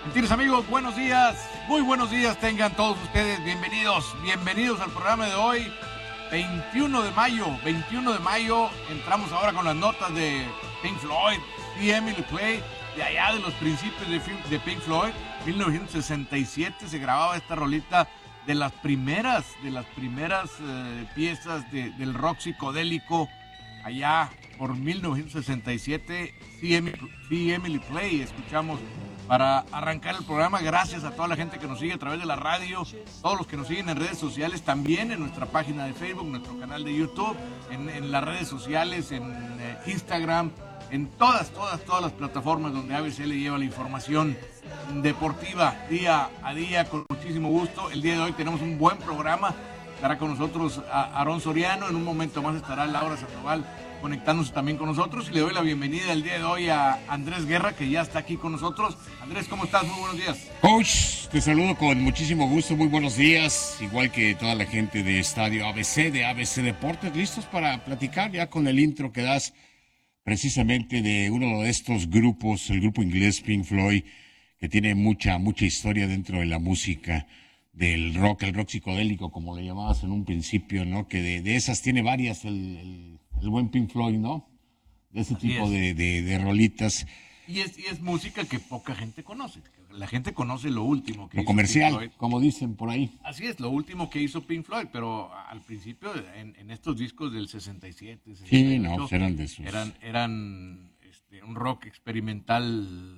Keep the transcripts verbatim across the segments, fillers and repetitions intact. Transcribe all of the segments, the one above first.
Gentiles amigos, buenos días, muy buenos días tengan todos ustedes, bienvenidos, bienvenidos al programa de hoy, veintiuno de mayo, veintiuno de mayo, entramos ahora con las notas de Pink Floyd, The Emily Play, de allá de los principios de, de Pink Floyd, mil novecientos sesenta y siete se grababa esta rolita de las primeras, de las primeras eh, piezas de, del rock psicodélico, allá por mil novecientos sesenta y siete, The Emily, The Emily Play, escuchamos para arrancar el programa. Gracias a toda la gente que nos sigue a través de la radio, todos los que nos siguen en redes sociales, también en nuestra página de Facebook, nuestro canal de YouTube, en, en las redes sociales, en eh, Instagram, en todas, todas, todas las plataformas donde A B C le lleva la información deportiva día a día con muchísimo gusto. El día de hoy tenemos un buen programa, estará con nosotros Aarón Soriano, en un momento más estará Laura Sandoval conectándose también con nosotros, y le doy la bienvenida el día de hoy a Andrés Guerra, que ya está aquí con nosotros. Andrés, ¿cómo estás? Muy buenos días. Coach, te saludo con muchísimo gusto, muy buenos días, igual que toda la gente de Estadio A B C, de A B C Deportes, listos para platicar ya con el intro que das precisamente de uno de estos grupos, el grupo inglés Pink Floyd, que tiene mucha, mucha historia dentro de la música del rock, el rock psicodélico, como le llamabas en un principio, ¿no? Que de, de esas tiene varias el, el, el buen Pink Floyd, ¿no? De ese Así tipo es. de, de, de rolitas. Y es, y es música que poca gente conoce. La gente conoce lo último que Lo hizo comercial, Pink Floyd, como dicen por ahí. Así es, lo último que hizo Pink Floyd, pero al principio en, en estos discos del sesenta y siete, sesenta y ocho, Sí, no, pues eran de esos. eran, eran este, un rock experimental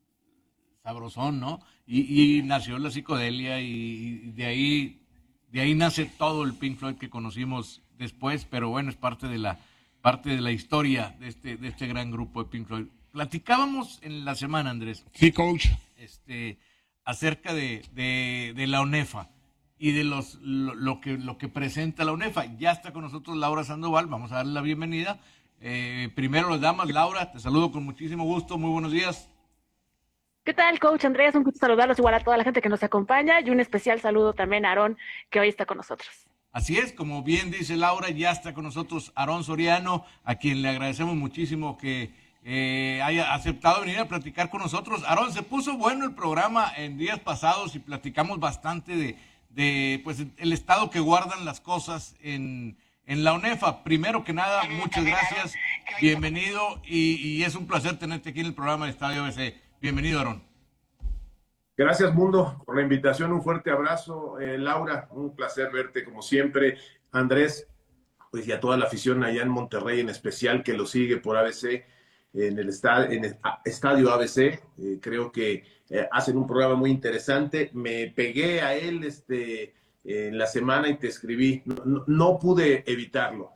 sabrosón, ¿no? Y, y nació la psicodelia, y, y de ahí de ahí nace todo el Pink Floyd que conocimos después, pero bueno, es parte de la parte de la historia de este de este gran grupo de Pink Floyd. Platicábamos en la semana, Andrés, Sí, coach. este acerca de, de, de la ONEFA y de los lo, lo que lo que presenta la ONEFA. Ya está con nosotros Laura Sandoval, vamos a darle la bienvenida. Eh, primero las damas. Laura, te saludo con muchísimo gusto, muy buenos días. ¿Qué tal, coach Andrés? Un gusto saludarlos, igual a toda la gente que nos acompaña, y un especial saludo también a Aarón, que hoy está con nosotros. Así es, como bien dice Laura, ya está con nosotros Aarón Soriano, a quien le agradecemos muchísimo que eh, haya aceptado venir a platicar con nosotros. Aarón, se puso bueno el programa en días pasados y platicamos bastante de, de pues el estado que guardan las cosas en, en la ONEFA. Primero que nada, muchas gracias, bienvenido, y, y es un placer tenerte aquí en el programa de Estadio A B C. Bienvenido, Aarón. Gracias, Mundo, por la invitación. Un fuerte abrazo. Eh, Laura, un placer verte como siempre. Andrés, pues y a toda la afición allá en Monterrey, en especial, que lo sigue por A B C, en el, estad en el Estadio A B C. Eh, creo que eh, hacen un programa muy interesante. Me pegué a él este, en la semana y te escribí. No, no, no pude evitarlo.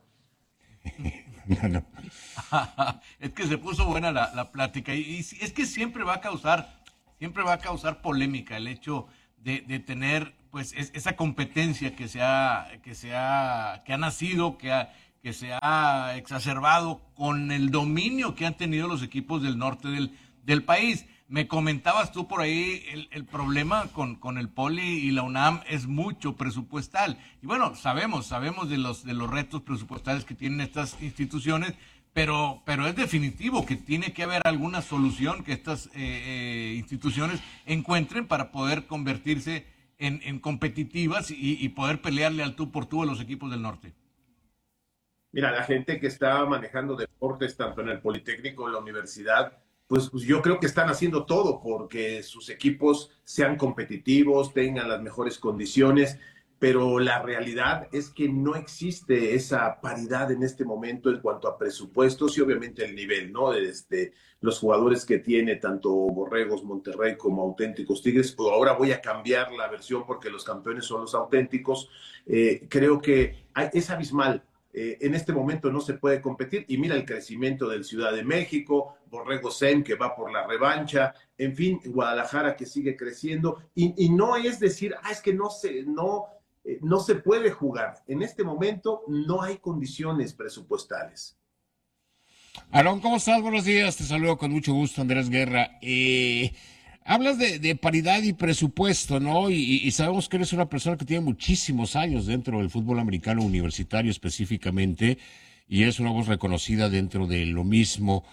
No, no. Es que se puso buena la, la plática, y, y es que siempre va a causar, siempre va a causar polémica el hecho de, de tener pues es, esa competencia que se ha, que se ha, que ha nacido, que ha, que se ha exacerbado con el dominio que han tenido los equipos del norte del, del país. Me comentabas tú por ahí, el, el problema con, con el Poli y la UNAM es mucho presupuestal. Y bueno, sabemos, sabemos de los, de los retos presupuestales que tienen estas instituciones, pero, pero es definitivo que tiene que haber alguna solución que estas eh, eh, instituciones encuentren para poder convertirse en, en competitivas y, y poder pelearle al tú por tú a los equipos del norte. Mira, la gente que está manejando deportes, tanto en el Politécnico, en la universidad, pues, pues yo creo que están haciendo todo porque sus equipos sean competitivos, tengan las mejores condiciones, pero la realidad es que no existe esa paridad en este momento en cuanto a presupuestos y obviamente el nivel, ¿no? Este, los jugadores que tiene tanto Borregos, Monterrey como Auténticos Tigres, pero ahora voy a cambiar la versión porque los campeones son los auténticos. Eh, creo que hay, es abismal. Eh, en este momento no se puede competir y mira el crecimiento del Ciudad de México, Borrego Sem que va por la revancha, en fin, Guadalajara que sigue creciendo y, y no es decir, ah, es que no se, no, eh, no se puede jugar. En este momento no hay condiciones presupuestales. Aarón, ¿cómo estás? Buenos días, te saludo con mucho gusto, Andrés Guerra. Eh, hablas de, de paridad y presupuesto, ¿no? Y, y sabemos que eres una persona que tiene muchísimos años dentro del fútbol americano universitario específicamente, y es una voz reconocida dentro de lo mismo.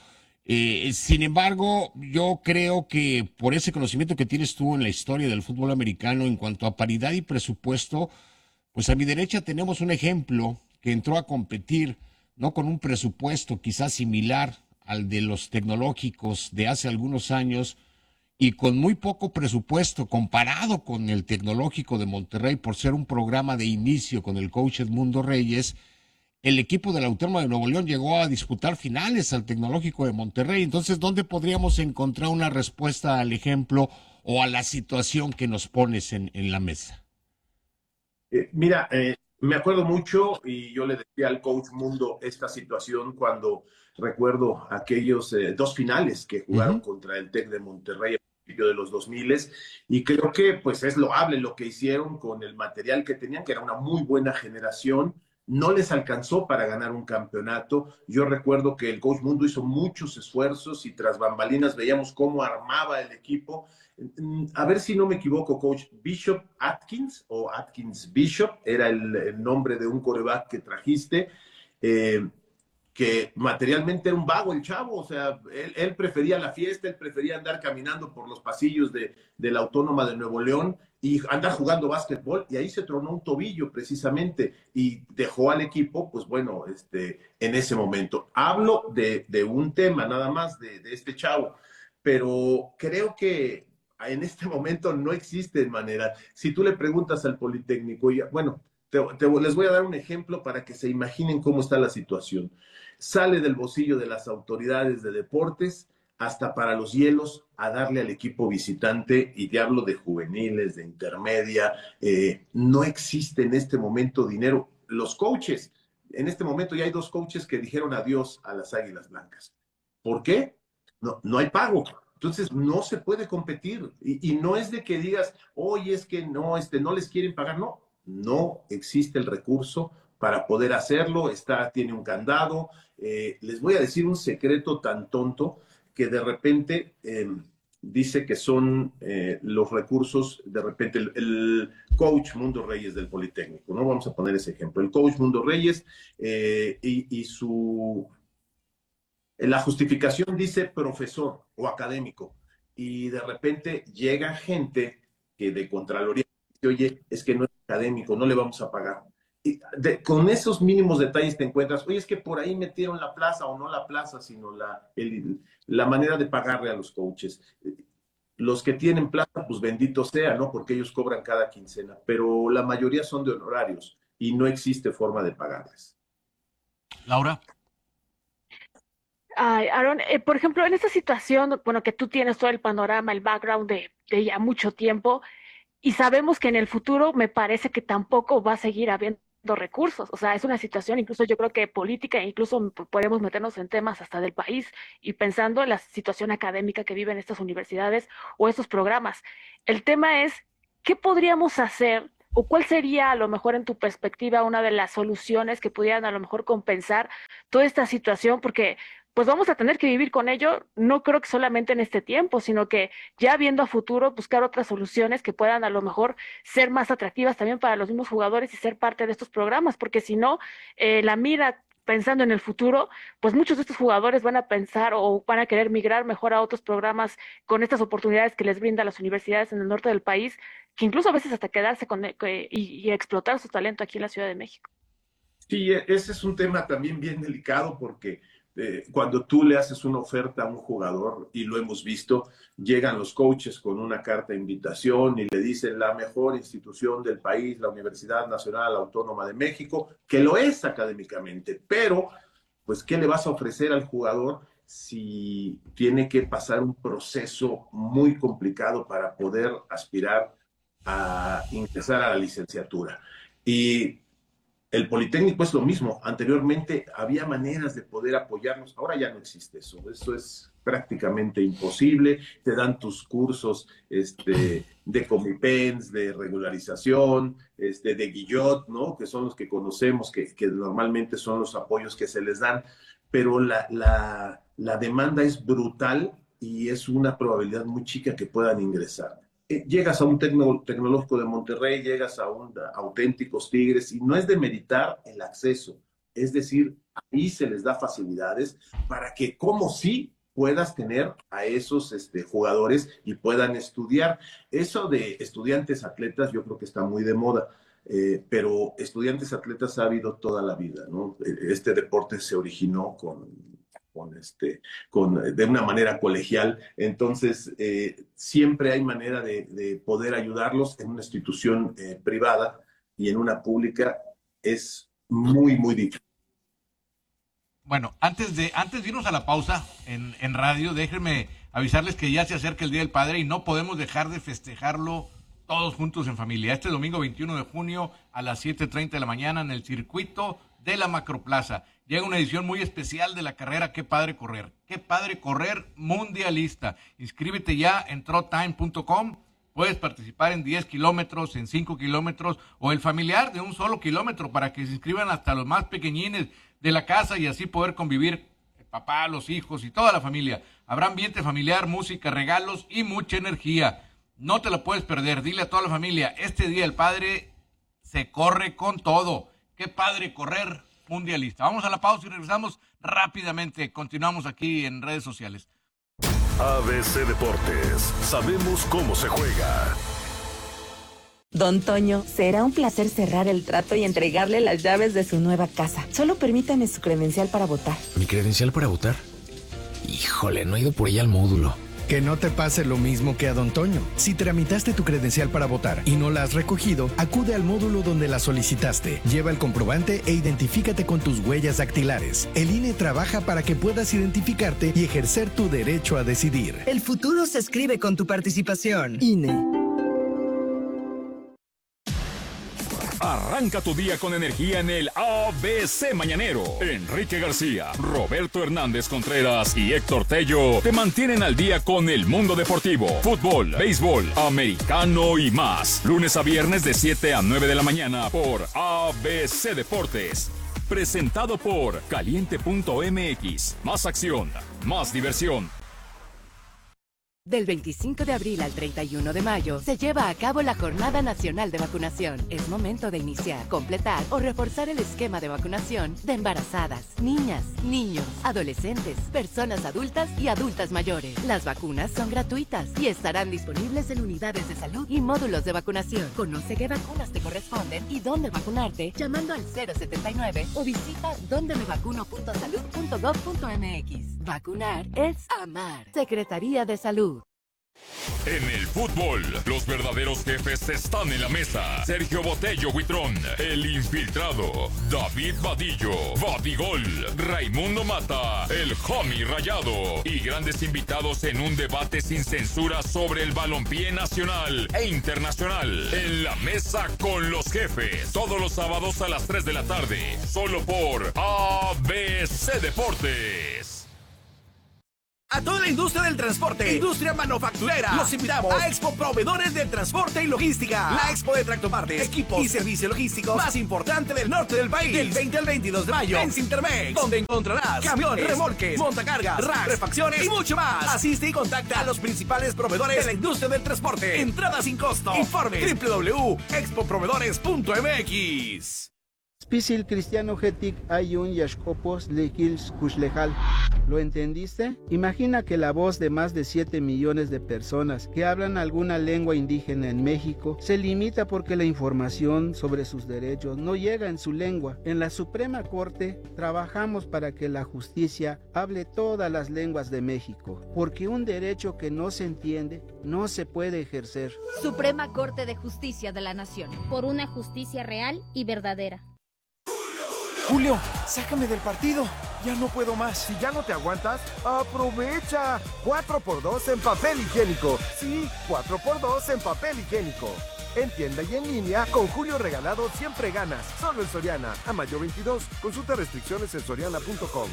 Eh, sin embargo, yo creo que por ese conocimiento que tienes tú en la historia del fútbol americano en cuanto a paridad y presupuesto, pues a mi derecha tenemos un ejemplo que entró a competir, no con un presupuesto quizás similar al de los tecnológicos de hace algunos años y con muy poco presupuesto comparado con el tecnológico de Monterrey por ser un programa de inicio con el coach Edmundo Reyes. El equipo de la Autónoma de Nuevo León llegó a disputar finales al Tecnológico de Monterrey. Entonces, ¿dónde podríamos encontrar una respuesta al ejemplo o a la situación que nos pones en, en la mesa? Eh, mira, eh, me acuerdo mucho y yo le decía al coach Mundo esta situación cuando recuerdo aquellos eh, dos finales que jugaron Uh-huh. contra el Tec de Monterrey a principios de los dos mil y creo que pues es loable lo que hicieron con el material que tenían, que era una muy buena generación. No les alcanzó para ganar un campeonato. Yo recuerdo que el coach Mundo hizo muchos esfuerzos y tras bambalinas veíamos cómo armaba el equipo. A ver si no me equivoco, coach, Bishop Atkins o Atkins Bishop era el, el nombre de un quarterback que trajiste, eh, que materialmente era un vago el chavo, o sea, él, él prefería la fiesta, él prefería andar caminando por los pasillos de, de la Autónoma de Nuevo León y andar jugando básquetbol, y ahí se tronó un tobillo precisamente y dejó al equipo, pues bueno, este, en ese momento. Hablo de, de un tema nada más de, de este chavo, pero creo que en este momento no existe manera. Si tú le preguntas al Politécnico, y, bueno, te, te, les voy a dar un ejemplo para que se imaginen cómo está la situación. Sale del bolsillo de las autoridades de deportes hasta para los hielos a darle al equipo visitante, y te hablo de juveniles, de intermedia. Eh, no existe en este momento dinero. Los coaches, en este momento ya hay dos coaches que dijeron adiós a las Águilas Blancas. ¿Por qué? No, no hay pago. Entonces no se puede competir. Y, y no es de que digas, oye, es que no, este, no les quieren pagar. No, no existe el recurso para poder hacerlo. Está, tiene un candado. Eh, les voy a decir un secreto tan tonto que de repente eh, dice que son eh, los recursos, de repente el, el coach Mundo Reyes del Politécnico, ¿no? Vamos a poner ese ejemplo. El coach Mundo Reyes eh, y, y su... La justificación dice profesor o académico, y de repente llega gente que de Contraloría dice, oye, es que no es académico, no le vamos a pagar. Y de, con esos mínimos detalles te encuentras, oye, es que por ahí metieron la plaza, o no la plaza, sino la, el, la manera de pagarle a los coaches. Los que tienen plaza, pues bendito sea, ¿no? Porque ellos cobran cada quincena, pero la mayoría son de honorarios y no existe forma de pagarles. Laura. Ay, Aaron, eh, por ejemplo, en esta situación, bueno, que tú tienes todo el panorama, el background de, de ya mucho tiempo, y sabemos que en el futuro me parece que tampoco va a seguir habiendo recursos. O sea, es una situación, incluso yo creo que política, incluso podemos meternos en temas hasta del país y pensando en la situación académica que viven estas universidades o estos programas. El tema es, ¿qué podríamos hacer? ¿O cuál sería, a lo mejor, en tu perspectiva, una de las soluciones que pudieran, a lo mejor, compensar toda esta situación? Porque pues vamos a tener que vivir con ello, no creo que solamente en este tiempo, sino que ya viendo a futuro, buscar otras soluciones que puedan a lo mejor ser más atractivas también para los mismos jugadores y ser parte de estos programas, porque si no, eh, la mira pensando en el futuro, pues muchos de estos jugadores van a pensar o van a querer migrar mejor a otros programas con estas oportunidades que les brindan las universidades en el norte del país, que incluso a veces hasta quedarse con eh, y, y explotar su talento aquí en la Ciudad de México. Sí, ese es un tema también bien delicado porque eh, cuando tú le haces una oferta a un jugador, y lo hemos visto, llegan los coaches con una carta de invitación y le dicen la mejor institución del país, la Universidad Nacional Autónoma de México, que lo es académicamente, pero pues ¿qué le vas a ofrecer al jugador si tiene que pasar un proceso muy complicado para poder aspirar a ingresar a la licenciatura? Y el Politécnico es lo mismo. Anteriormente había maneras de poder apoyarnos. Ahora ya no existe eso. Eso es prácticamente imposible. Te dan tus cursos este, de Comipens, de regularización, este, de Guillot, ¿no? Que son los que conocemos, que, que normalmente son los apoyos que se les dan. Pero la, la, la demanda es brutal y es una probabilidad muy chica que puedan ingresar. Llegas a un tecno, tecnológico de Monterrey, llegas a un a auténticos Tigres, y no es de meritar el acceso, es decir, ahí se les da facilidades para que, como sí, puedas tener a esos este, jugadores y puedan estudiar. Eso de estudiantes atletas yo creo que está muy de moda, eh, pero estudiantes atletas ha habido toda la vida, ¿no? Este deporte se originó con, con este, con, de una manera colegial, entonces eh, siempre hay manera de, de poder ayudarlos en una institución eh, privada, y en una pública es muy, muy difícil. Bueno, antes de, antes de irnos a la pausa en, en radio, déjenme avisarles que ya se acerca el Día del Padre y no podemos dejar de festejarlo todos juntos en familia. Este domingo veintiuno de junio a las siete treinta de la mañana en el circuito de la Macroplaza. Llega una edición muy especial de la carrera Qué Padre Correr. Qué Padre Correr mundialista. Inscríbete ya en trotime punto com. Puedes participar en diez kilómetros, en cinco kilómetros o el familiar de un solo kilómetro para que se inscriban hasta los más pequeñines de la casa y así poder convivir el papá, los hijos y toda la familia. Habrá ambiente familiar, música, regalos y mucha energía. No te la puedes perder. Dile a toda la familia, este Día del Padre se corre con todo. Qué Padre Correr mundialista. Vamos a la pausa y regresamos rápidamente. Continuamos aquí en redes sociales. A B C Deportes, sabemos cómo se juega. Don Toño, será un placer cerrar el trato y entregarle las llaves de su nueva casa. Solo permítame su credencial para votar. ¿Mi credencial para votar? Híjole, no he ido por ella al módulo. Que no te pase lo mismo que a Don Toño. Si tramitaste tu credencial para votar y no la has recogido, acude al módulo donde la solicitaste. Lleva el comprobante e identifícate con tus huellas dactilares. El I N E trabaja para que puedas identificarte y ejercer tu derecho a decidir. El futuro se escribe con tu participación. I N E. Arranca tu día con energía en el A B C Mañanero. Enrique García, Roberto Hernández Contreras y Héctor Tello te mantienen al día con el mundo deportivo, fútbol, béisbol, americano y más. Lunes a viernes de siete a nueve de la mañana por A B C Deportes. Presentado por Caliente punto M X. Más acción, más diversión. Del veinticinco de abril al treinta y uno de mayo se lleva a cabo la Jornada Nacional de Vacunación. Es momento de iniciar, completar o reforzar el esquema de vacunación de embarazadas, niñas, niños, adolescentes, personas adultas y adultas mayores. Las vacunas son gratuitas y estarán disponibles en unidades de salud y módulos de vacunación. Conoce qué vacunas te corresponden y dónde vacunarte llamando al cero setenta y nueve o visita donde me vacuno punto salud punto gov punto m x. Vacunar es amar. Secretaría de Salud. En el fútbol, los verdaderos jefes están en la mesa. Sergio Botello Huitrón, el infiltrado, David Vadillo, Vadigol, Raimundo Mata, el homie Rayado y grandes invitados en un debate sin censura sobre el balompié nacional e internacional. En la mesa con los jefes, todos los sábados a las tres de la tarde, solo por A B C Deportes. A toda la industria del transporte, industria manufacturera, los invitamos a Expo Proveedores de Transporte y Logística. La Expo de tractopartes, equipos y servicios logísticos más importante del norte del país. Del veinte al veintidós de mayo en Sintermex, donde encontrarás camiones, remolques, montacargas, racks, refacciones y mucho más. Asiste y contacta a los principales proveedores de la industria del transporte. Entrada sin costo. Informe doble u doble u doble u punto expo proveedores punto m x. Spisil cristiano getic ayun yashkopos lekils kushlejal. ¿Lo entendiste? Imagina que la voz de más de siete millones de personas que hablan alguna lengua indígena en México se limita porque la información sobre sus derechos no llega en su lengua. En la Suprema Corte trabajamos para que la justicia hable todas las lenguas de México, porque un derecho que no se entiende no se puede ejercer. Suprema Corte de Justicia de la Nación, por una justicia real y verdadera. Julio, sácame del partido. Ya no puedo más. Si ya no te aguantas, aprovecha. cuatro por dos en papel higiénico. Sí, cuatro por dos en papel higiénico. En tienda y en línea, con Julio Regalado siempre ganas. Solo en Soriana. A mayo veintidós. Consulta restricciones en soriana punto com.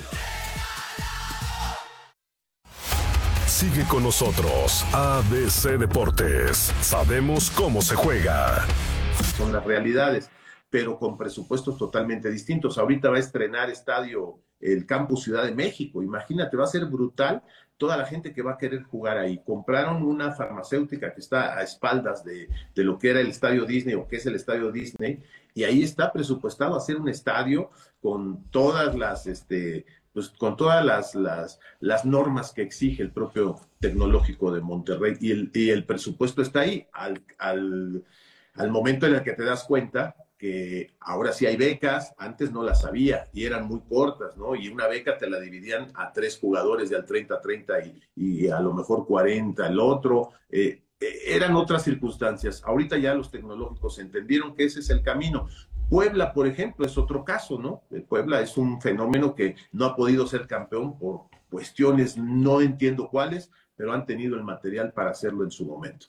Sigue con nosotros. A B C Deportes. Sabemos cómo se juega. Son las realidades, pero con presupuestos totalmente distintos. Ahorita va a estrenar estadio el Campus Ciudad de México. Imagínate, va a ser brutal toda la gente que va a querer jugar ahí. Compraron una farmacéutica que está a espaldas de, de lo que era el Estadio Disney o que es el Estadio Disney, y ahí está presupuestado hacer un estadio con todas las este, pues con todas las, las, las normas que exige el propio Tecnológico de Monterrey, y el, y el presupuesto está ahí, al, al, al momento en el que te das cuenta que ahora sí hay becas, antes no las había y eran muy cortas, ¿no? Y una beca te la dividían a tres jugadores de al treinta treinta y, y a lo mejor cuarenta el otro. Eh, eran otras circunstancias. Ahorita ya los tecnológicos entendieron que ese es el camino. Puebla, por ejemplo, es otro caso, ¿no? Puebla es un fenómeno que no ha podido ser campeón por cuestiones, no entiendo cuáles, pero han tenido el material para hacerlo en su momento.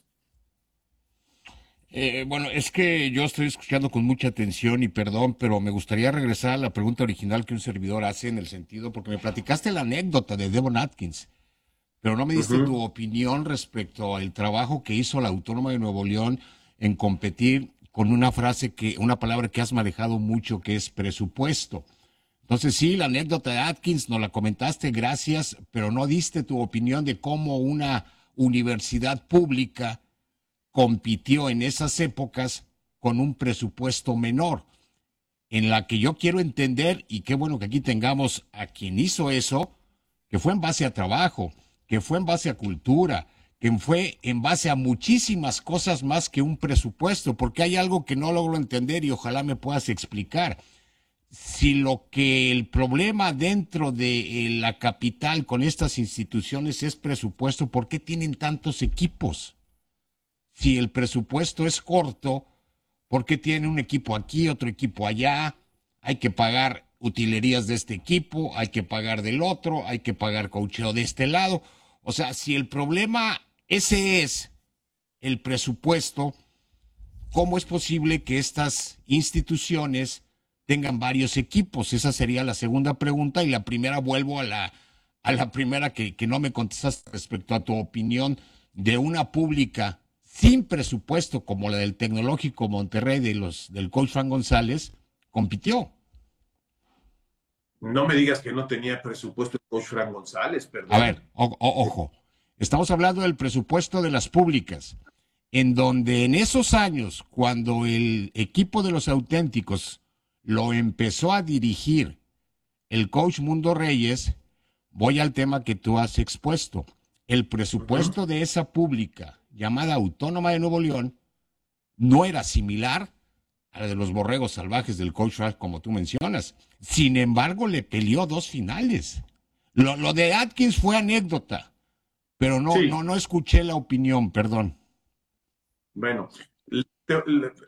Eh, bueno, es que yo estoy escuchando con mucha atención y perdón, pero me gustaría regresar a la pregunta original que un servidor hace en el sentido, porque me platicaste la anécdota de Devon Atkins, pero no me diste uh-huh. tu opinión respecto al trabajo que hizo la Autónoma de Nuevo León en competir con una frase que, una palabra que has manejado mucho, que es presupuesto. Entonces sí, la anécdota de Atkins nos la comentaste, gracias, pero no diste tu opinión de cómo una universidad pública compitió en esas épocas con un presupuesto menor, en la que yo quiero entender, y qué bueno que aquí tengamos a quien hizo eso, que fue en base a trabajo, que fue en base a cultura, que fue en base a muchísimas cosas más que un presupuesto, porque hay algo que no logro entender y ojalá me puedas explicar. Si lo que el problema dentro de la capital con estas instituciones es presupuesto, ¿por qué tienen tantos equipos? Si el presupuesto es corto, ¿por qué tiene un equipo aquí, otro equipo allá? Hay que pagar utilerías de este equipo, hay que pagar del otro, hay que pagar coacheo de este lado. O sea, si el problema ese es el presupuesto, ¿cómo es posible que estas instituciones tengan varios equipos? Esa sería la segunda pregunta, y la primera vuelvo a la, a la primera que, que no me contestaste respecto a tu opinión de una pública sin presupuesto como la del Tecnológico Monterrey de los del coach Fran González, compitió. No me digas que no tenía presupuesto el coach Fran González, perdón. A ver, o, o, ojo, estamos hablando del presupuesto de las públicas, en donde en esos años, cuando el equipo de los auténticos lo empezó a dirigir el coach Mundo Reyes, voy al tema que tú has expuesto. El presupuesto uh-huh. de esa pública llamada Autónoma de Nuevo León no era similar a la de los Borregos Salvajes del coach Fran, como tú mencionas. Sin embargo, le peleó dos finales. Lo, lo de Atkins fue anécdota, pero no, sí. no, no escuché la opinión, perdón. Bueno, te, te,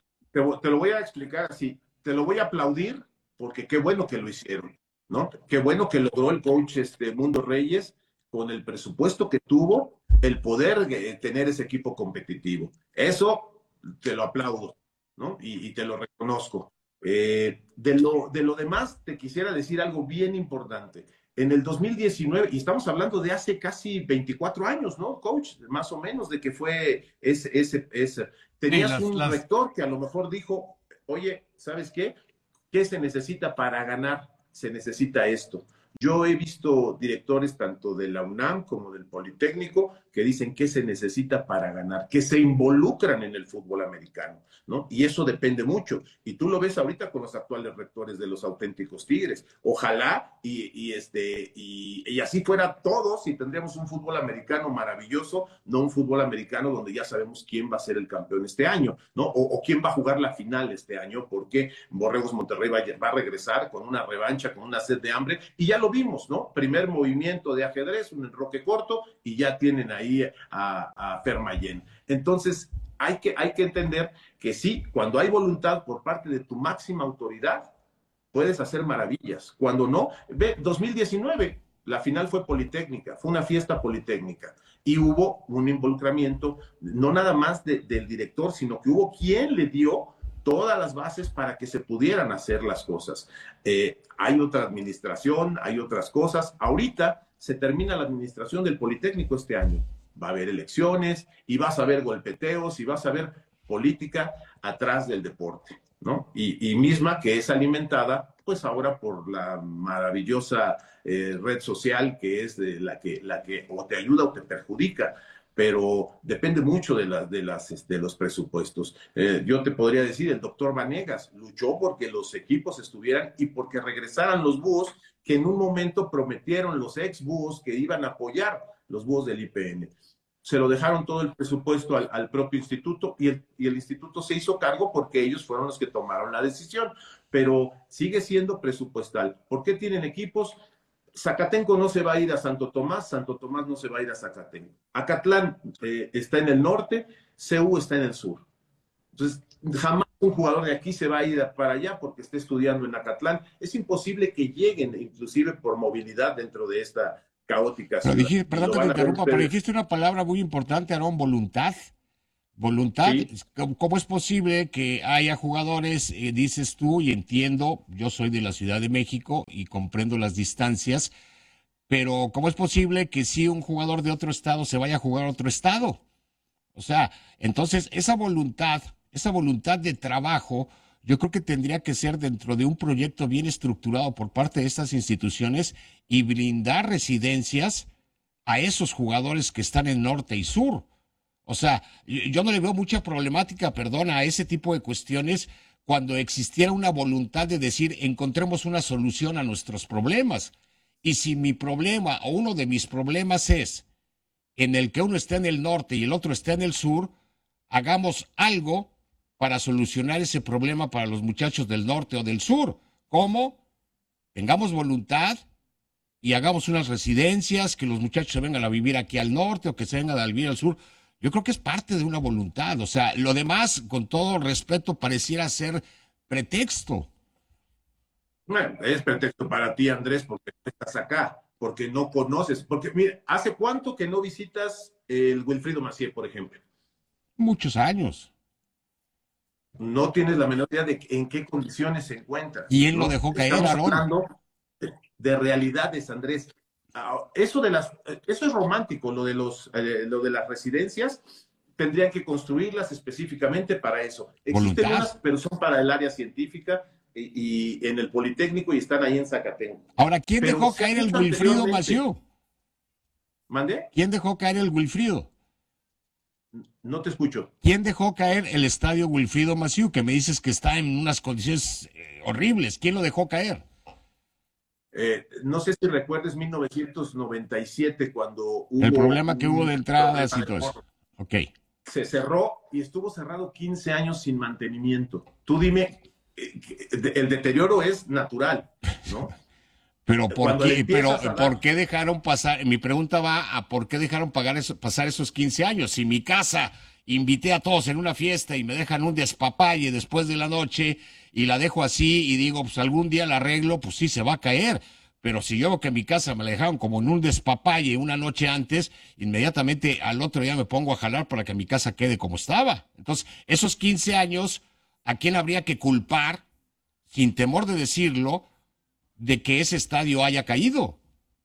te lo voy a explicar así. Te lo voy a aplaudir porque qué bueno que lo hicieron, ¿no? Qué bueno que logró el coach este, Mundo Reyes, con el presupuesto que tuvo, el poder eh, tener ese equipo competitivo. Eso te lo aplaudo, ¿no? Y, y te lo reconozco. Eh, de, lo, de lo demás, te quisiera decir algo bien importante. En el dos mil diecinueve, y estamos hablando de hace casi veinticuatro años, ¿no, coach? Más o menos, de que fue ese, ese, ese. Tenías sí, las, un las... rector que a lo mejor dijo, oye, ¿sabes qué? ¿Qué se necesita para ganar? Se necesita esto. Yo he visto directores tanto de la UNAM como del Politécnico que dicen qué se necesita para ganar, que se involucran en el fútbol americano, ¿no? Y eso depende mucho. Y tú lo ves ahorita con los actuales rectores de los auténticos Tigres. Ojalá y, y, este, y, y así fuera todos y tendríamos un fútbol americano maravilloso, no un fútbol americano donde ya sabemos quién va a ser el campeón este año, ¿no? O, o quién va a jugar la final este año, porque Borregos Monterrey va, va a regresar con una revancha, con una sed de hambre, y ya lo vimos, ¿no? Primer movimiento de ajedrez, un enroque corto, y ya tienen ahí a, a Fermayén. Entonces, hay que, hay que entender que sí, cuando hay voluntad por parte de tu máxima autoridad, puedes hacer maravillas. Cuando no, ve, dos mil diecinueve, la final fue Politécnica, fue una fiesta politécnica, y hubo un involucramiento, no nada más de, del director, sino que hubo quien le dio todas las bases para que se pudieran hacer las cosas. Eh, hay otra administración, hay otras cosas. Ahorita se termina la administración del Politécnico este año. Va a haber elecciones y vas a ver golpeteos y vas a ver política atrás del deporte, ¿no? Y, y misma que es alimentada, pues ahora por la maravillosa eh, red social que es de la que, la que o te ayuda o te perjudica. Pero depende mucho de, la, de, las, de los presupuestos. Eh, yo te podría decir, el doctor Vanegas luchó porque los equipos estuvieran y porque regresaran los búhos que en un momento prometieron los ex búhos que iban a apoyar los búhos del I P N. Se lo dejaron todo el presupuesto al, al propio instituto y el, y el instituto se hizo cargo porque ellos fueron los que tomaron la decisión, pero sigue siendo presupuestal. ¿Por qué tienen equipos? Zacatenco no se va a ir a Santo Tomás, Santo Tomás no se va a ir a Zacatenco. Acatlán eh, está en el norte, C U está en el sur. Entonces, jamás un jugador de aquí se va a ir para allá porque esté estudiando en Acatlán. Es imposible que lleguen, inclusive por movilidad dentro de esta caótica ciudad. Pero dije, perdón que te interrumpa, pero dijiste una palabra muy importante, Aarón, voluntad. Voluntad, sí. ¿Cómo es posible que haya jugadores, eh, dices tú, y entiendo, yo soy de la Ciudad de México y comprendo las distancias, pero ¿cómo es posible que si un jugador de otro estado se vaya a jugar a otro estado? O sea, entonces esa voluntad, esa voluntad de trabajo, yo creo que tendría que ser dentro de un proyecto bien estructurado por parte de estas instituciones y brindar residencias a esos jugadores que están en norte y sur. O sea, yo no le veo mucha problemática, perdona, a ese tipo de cuestiones cuando existiera una voluntad de decir, encontremos una solución a nuestros problemas. Y si mi problema o uno de mis problemas es en el que uno está en el norte y el otro está en el sur, hagamos algo para solucionar ese problema para los muchachos del norte o del sur. ¿Cómo? Tengamos voluntad y hagamos unas residencias, que los muchachos se vengan a vivir aquí al norte o que se vengan a vivir al sur. Yo creo que es parte de una voluntad. O sea, lo demás, con todo respeto, pareciera ser pretexto. Bueno, es pretexto para ti, Andrés, porque estás acá, porque no conoces. Porque, mira, ¿hace cuánto que no visitas el Wilfrido Macié, por ejemplo? Muchos años. No tienes la menor idea de en qué condiciones se encuentra. ¿Y él ¿no? lo dejó caer, Estamos Aarón? hablando de, de realidades, Andrés. Eso de las, eso es romántico, lo de los, eh, lo de las residencias, tendrían que construirlas específicamente para eso. Existen Voluntad. unas, pero son para el área científica y, y en el Politécnico y están ahí en Zacatenco. Ahora, ¿quién Pero dejó se caer ha el visto Wilfrido anteriormente. Maciú? ¿Mande? ¿Quién dejó caer el Wilfrido? No te escucho. ¿Quién dejó caer el estadio Wilfrido Maciú? Que me dices que está en unas condiciones eh, horribles. ¿Quién lo dejó caer? Eh, no sé si recuerdes mil novecientos noventa y siete cuando hubo... El problema que un hubo de entradas problema y todo de eso. porro. Ok. Se cerró y estuvo cerrado quince años sin mantenimiento. Tú dime, eh, el deterioro es natural, ¿no? Pero ¿por Cuando le qué, pero, empiezas a dar- ¿por qué dejaron pasar? Mi pregunta va a ¿por qué dejaron pagar eso, pasar esos quince años? Si mi casa invité a todos en una fiesta y me dejan un despapalle después de la noche y la dejo así y digo, pues algún día la arreglo, pues sí se va a caer. Pero si yo veo que mi casa me la dejaron como en un despapalle una noche antes, inmediatamente al otro día me pongo a jalar para que mi casa quede como estaba. Entonces, esos quince años, ¿a quién habría que culpar, sin temor de decirlo, de que ese estadio haya caído?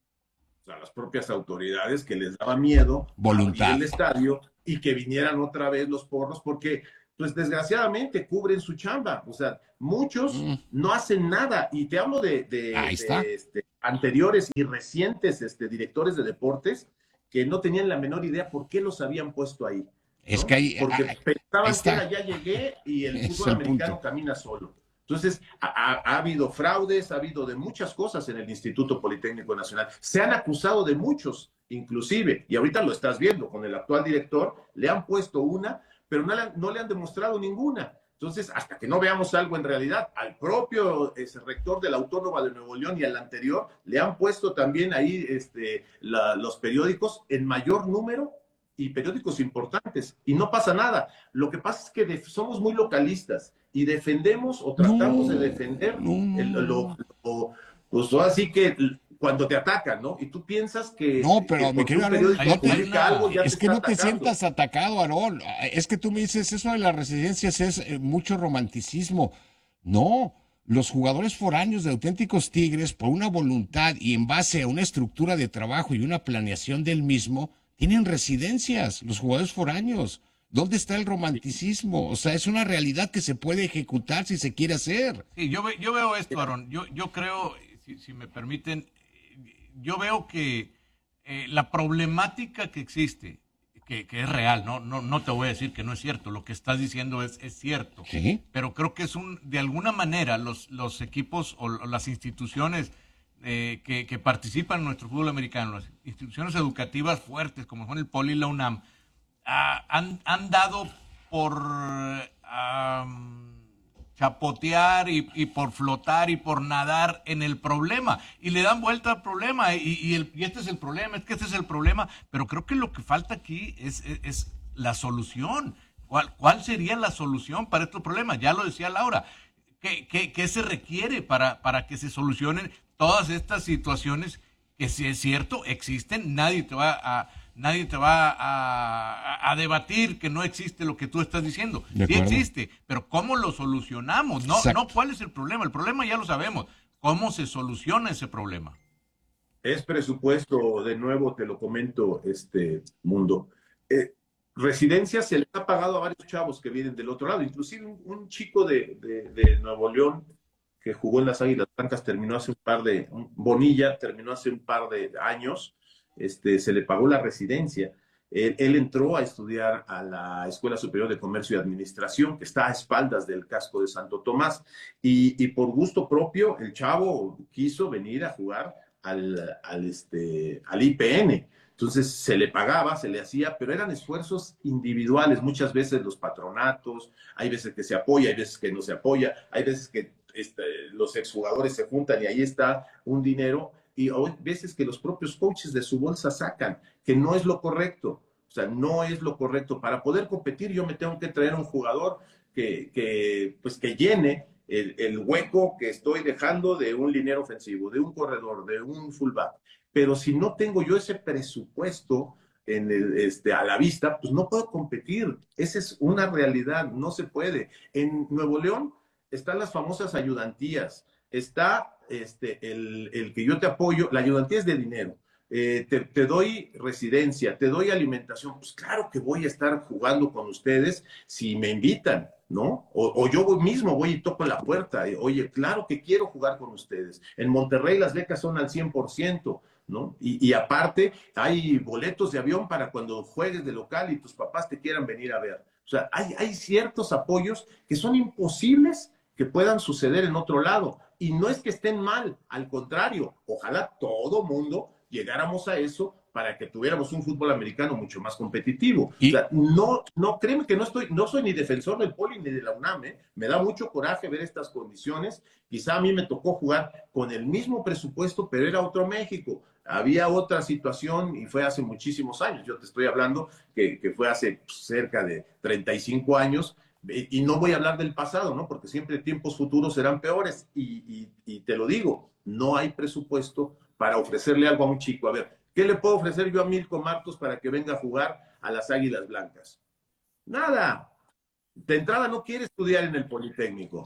a las propias autoridades que les daba miedo voluntad abrir el estadio y que vinieran otra vez los porros porque pues desgraciadamente cubren su chamba, o sea, muchos mm. no hacen nada y te hablo de, de, Ahí está. de este, anteriores y recientes este, directores de deportes que no tenían la menor idea por qué los habían puesto ahí, ¿no? Es que hay, porque hay, pensaban está. que era, ya llegué y el Es fútbol el americano punto. camina solo. Entonces, ha, ha, ha habido fraudes, ha habido de muchas cosas en el Instituto Politécnico Nacional. Se han acusado de muchos, inclusive, y ahorita lo estás viendo con el actual director, le han puesto una, pero no le han, no le han demostrado ninguna. Entonces, hasta que no veamos algo en realidad, al propio ese, rector de la Autónoma de Nuevo León y al anterior, le han puesto también ahí este, la, los periódicos en mayor número y periódicos importantes, y no pasa nada. Lo que pasa es que de, somos muy localistas y defendemos o tratamos no, de defender no, el, lo, lo, pues así que cuando te atacan, ¿no? Y tú piensas que... No, pero que mi querido Aarón, no te, algo, ya es te que no atacando. te sientas atacado, Aarón. Es que tú me dices, eso de las residencias es eh, mucho romanticismo. No, los jugadores foráneos de Auténticos Tigres, por una voluntad y en base a una estructura de trabajo y una planeación del mismo, tienen residencias, los jugadores foráneos. ¿Dónde está el romanticismo? O sea, es una realidad que se puede ejecutar si se quiere hacer. Sí, yo, ve, yo veo esto, Aarón. Yo, yo creo, si, si me permiten, yo veo que eh, la problemática que existe, que, que es real, ¿no? No, no te voy a decir que no es cierto, lo que estás diciendo es, es cierto. ¿Sí? Pero creo que es un, de alguna manera, los, los equipos o las instituciones eh, que, que participan en nuestro fútbol americano, las instituciones educativas fuertes como son el Poli y la UNAM, ah, han, han dado por um, chapotear y, y por flotar y por nadar en el problema, y le dan vuelta al problema, y, y, el, y este es el problema, es que este es el problema, pero creo que lo que falta aquí es, es, es la solución. ¿Cuál, ¿Cuál sería la solución para estos problemas? Ya lo decía Laura. ¿Qué, qué, qué se requiere para, para que se solucionen todas estas situaciones que, si es cierto, existen? Nadie te va a, nadie te va a, a debatir que no existe lo que tú estás diciendo. Sí existe, pero ¿cómo lo solucionamos? No, no, ¿cuál es el problema? El problema ya lo sabemos. ¿Cómo se soluciona ese problema? Es presupuesto, de nuevo te lo comento, este Mundo. Eh, Residencia se les ha pagado a varios chavos que vienen del otro lado, inclusive un, un chico de, de, de Nuevo León que jugó en las Águilas Blancas, terminó hace un par de, Bonilla, terminó hace un par de años, este, se le pagó la residencia. Él, él entró a estudiar a la Escuela Superior de Comercio y Administración, que está a espaldas del casco de Santo Tomás, y, y por gusto propio el chavo quiso venir a jugar al, al, este, al I P N. Entonces se le pagaba, se le hacía, pero eran esfuerzos individuales. Muchas veces los patronatos, hay veces que se apoya, hay veces que no se apoya, hay veces que este, los exjugadores se juntan y ahí está un dinero, y hay veces que los propios coaches de su bolsa sacan, que no es lo correcto. O sea, no es lo correcto. Para poder competir yo me tengo que traer un jugador que, que, pues, que llene el, el hueco que estoy dejando de un liniero ofensivo, de un corredor, de un fullback. Pero si no tengo yo ese presupuesto en el, este, a la vista, pues no puedo competir. Esa es una realidad, no se puede. En Nuevo León están las famosas ayudantías, está este, el, el que yo te apoyo, la ayudantía es de dinero, eh, te, te doy residencia, te doy alimentación, pues claro que voy a estar jugando con ustedes si me invitan, ¿no? O, o yo mismo voy y toco la puerta, y, oye, claro que quiero jugar con ustedes. En Monterrey las becas son al cien por ciento, ¿no? Y, y aparte hay boletos de avión para cuando juegues de local y tus papás te quieran venir a ver. O sea, hay, hay ciertos apoyos que son imposibles que puedan suceder en otro lado. Y no es que estén mal, al contrario, ojalá todo mundo llegáramos a eso para que tuviéramos un fútbol americano mucho más competitivo. ¿Y? O sea, no, no, créeme que no estoy, no soy ni defensor del Poli ni de la UNAM, ¿eh? Me da mucho coraje ver estas condiciones. Quizá a mí me tocó jugar con el mismo presupuesto, pero era otro México. Había otra situación y fue hace muchísimos años. Yo te estoy hablando que, que fue hace pues, cerca de treinta y cinco años, y no voy a hablar del pasado, ¿no? Porque siempre tiempos futuros serán peores. Y, y, y te lo digo, no hay presupuesto para ofrecerle algo a un chico. A ver, ¿qué le puedo ofrecer yo a Milko Martos para que venga a jugar a las Águilas Blancas? Nada. De entrada no quiere estudiar en el Politécnico.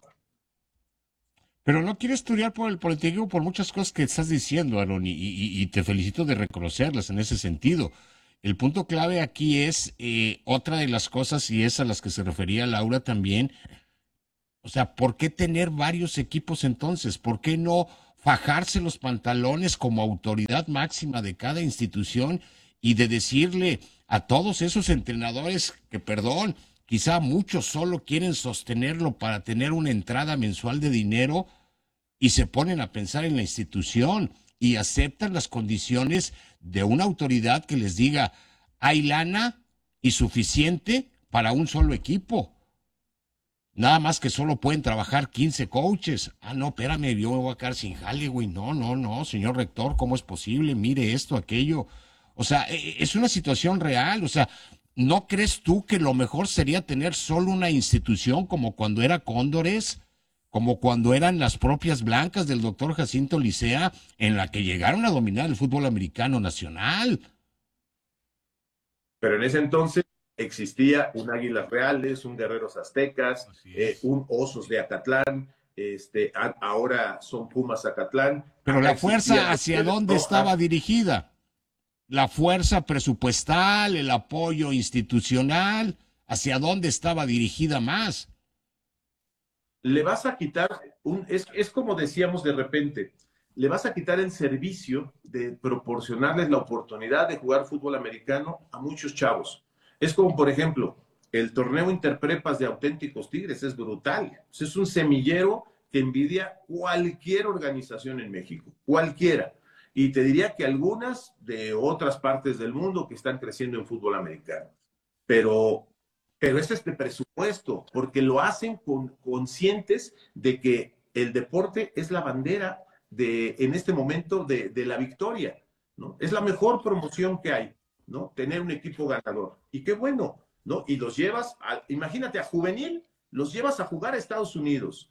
Pero no quiere estudiar por el Politécnico por muchas cosas que estás diciendo, Aaron, y, y, y te felicito de reconocerlas en ese sentido. El punto clave aquí es eh, otra de las cosas, y es a las que se refería Laura también. O sea, ¿por qué tener varios equipos entonces? ¿Por qué no fajarse los pantalones como autoridad máxima de cada institución y de decirle a todos esos entrenadores que, perdón, quizá muchos solo quieren sostenerlo para tener una entrada mensual de dinero y se ponen a pensar en la institución y aceptan las condiciones de una autoridad que les diga, hay lana y suficiente para un solo equipo? Nada más que solo pueden trabajar quince coaches. Ah, no, espérame, yo me voy a quedar sin jale, güey. No, no, no, señor rector, ¿cómo es posible? Mire esto, aquello. O sea, es una situación real. O sea, ¿no crees tú que lo mejor sería tener solo una institución como cuando era Cóndores, como cuando eran las propias Blancas del doctor Jacinto Licea, en la que llegaron a dominar el fútbol americano nacional? Pero en ese entonces existía un Águilas Reales, un Guerreros Aztecas, eh, un Osos de Acatlán, este, a, ahora son Pumas Acatlán. Pero la fuerza, ¿hacia dónde estaba dirigida? La fuerza presupuestal, el apoyo institucional, ¿hacia dónde estaba dirigida más? Le vas a quitar, un, es, es como decíamos de repente, le vas a quitar el servicio de proporcionarles la oportunidad de jugar fútbol americano a muchos chavos. Es como, por ejemplo, el torneo Interprepas de Auténticos Tigres, es brutal. Es un semillero que envidia cualquier organización en México, cualquiera. Y te diría que algunas de otras partes del mundo que están creciendo en fútbol americano. Pero, pero es este presupuesto, porque lo hacen con, conscientes de que el deporte es la bandera de, en este momento de, de la victoria, ¿no? Es la mejor promoción que hay, ¿no? Tener un equipo ganador. Y qué bueno, ¿no? Y los llevas, a, imagínate, a juvenil, los llevas a jugar a Estados Unidos.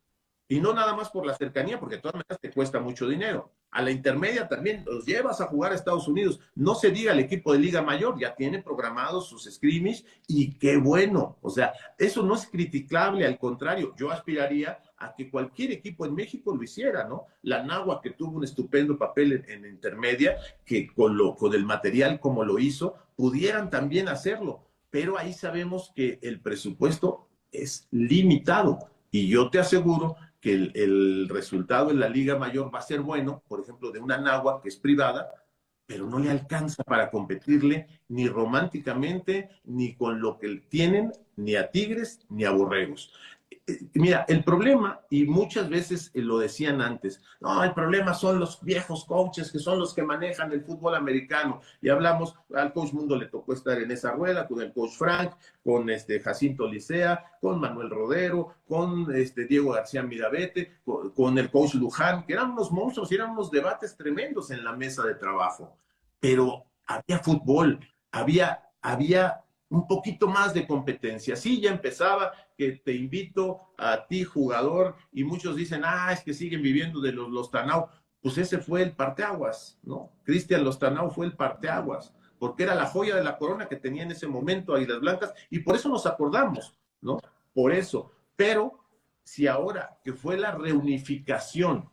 Y no nada más por la cercanía, porque de todas maneras te cuesta mucho dinero. A la intermedia también los llevas a jugar a Estados Unidos. No se diga el equipo de Liga Mayor, ya tiene programados sus scrimmage y qué bueno. O sea, eso no es criticable, al contrario. Yo aspiraría a que cualquier equipo en México lo hiciera, ¿no? La Anáhuac, que tuvo un estupendo papel en, en intermedia, que con, lo, con el material como lo hizo, pudieran también hacerlo. Pero ahí sabemos que el presupuesto es limitado. Y yo te aseguro que el, el resultado en la Liga Mayor va a ser bueno, por ejemplo, de una Anáhuac que es privada, pero no le alcanza para competirle ni románticamente, ni con lo que tienen, ni a Tigres, ni a Borregos. Mira, el problema, y muchas veces lo decían antes, no, el problema son los viejos coaches que son los que manejan el fútbol americano. Y hablamos, al coach Mundo le tocó estar en esa rueda, con el coach Frank, con este Jacinto Licea, con Manuel Rodero, con este Diego García Mirabete, con, con el coach Luján, que eran unos monstruos y eran unos debates tremendos en la mesa de trabajo. Pero había fútbol, había, había un poquito más de competencia. Sí, ya empezaba, que te invito a ti, jugador, y muchos dicen, ah, es que siguen viviendo de los Lostanao. Pues ese fue el parteaguas, ¿no? Cristian Lostanao fue el parteaguas, porque era la joya de la corona que tenía en ese momento Águilas Blancas, y por eso nos acordamos, ¿no? Por eso. Pero si ahora que fue la reunificación,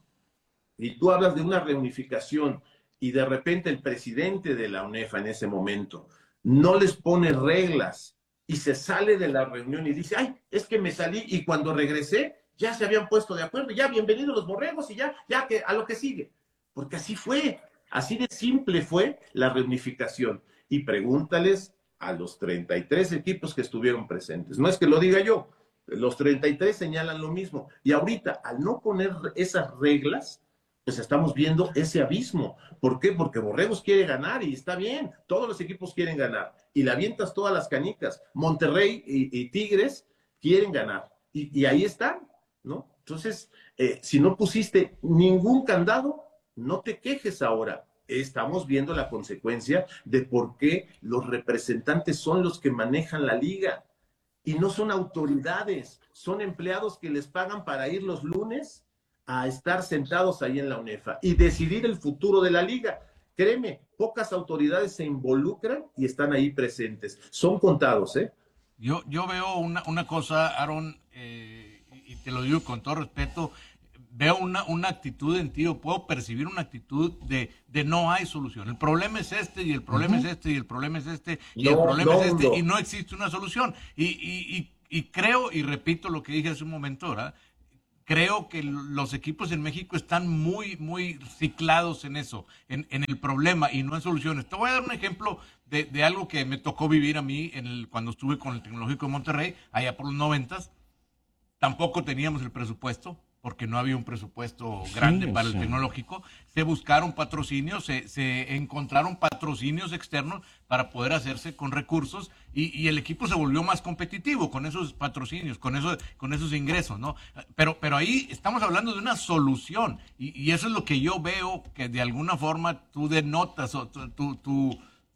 y tú hablas de una reunificación, y de repente el presidente de la UNEFA en ese momento no les pone reglas y se sale de la reunión y dice, ay, es que me salí y cuando regresé ya se habían puesto de acuerdo, ya bienvenidos los borregos y ya, ya que a lo que sigue. Porque así fue, así de simple fue la reunificación. Y pregúntales a los treinta y tres equipos que estuvieron presentes. No es que lo diga yo, los treinta y tres señalan lo mismo. Y ahorita, al no poner esas reglas, pues estamos viendo ese abismo. ¿Por qué? Porque Borregos quiere ganar y está bien, todos los equipos quieren ganar y le avientas todas las canicas. Monterrey y, y Tigres quieren ganar y, y ahí están, ¿no? Entonces, eh, si no pusiste ningún candado, no te quejes ahora. Estamos viendo la consecuencia de por qué los representantes son los que manejan la liga y no son autoridades, son empleados que les pagan para ir los lunes a estar sentados ahí en la UNEFA y decidir el futuro de la liga. Créeme, pocas autoridades se involucran y están ahí presentes. Son contados, ¿eh? Yo, yo veo una, una cosa, Aaron, eh, y te lo digo con todo respeto, veo una, una actitud en ti, o puedo percibir una actitud de, de no hay solución. El problema es este, y el problema uh-huh. es este, y el problema es este, y no, el problema no, es este, no. y no existe una solución. Y, y, y, y creo, y repito lo que dije hace un momento, ¿verdad? Creo que los equipos en México están muy, muy ciclados en eso, en, en el problema y no en soluciones. Te voy a dar un ejemplo de, de algo que me tocó vivir a mí en el, cuando estuve con el Tecnológico de Monterrey, allá por los noventas. Tampoco teníamos el presupuesto, porque no había un presupuesto grande sí, para el sí. Tecnológico. Se buscaron patrocinios, se, se encontraron patrocinios externos para poder hacerse con recursos y, y el equipo se volvió más competitivo con esos patrocinios, con esos, con esos ingresos, ¿no? Pero, pero ahí estamos hablando de una solución y, y eso es lo que yo veo que de alguna forma tú denotas o tu, tu, tu,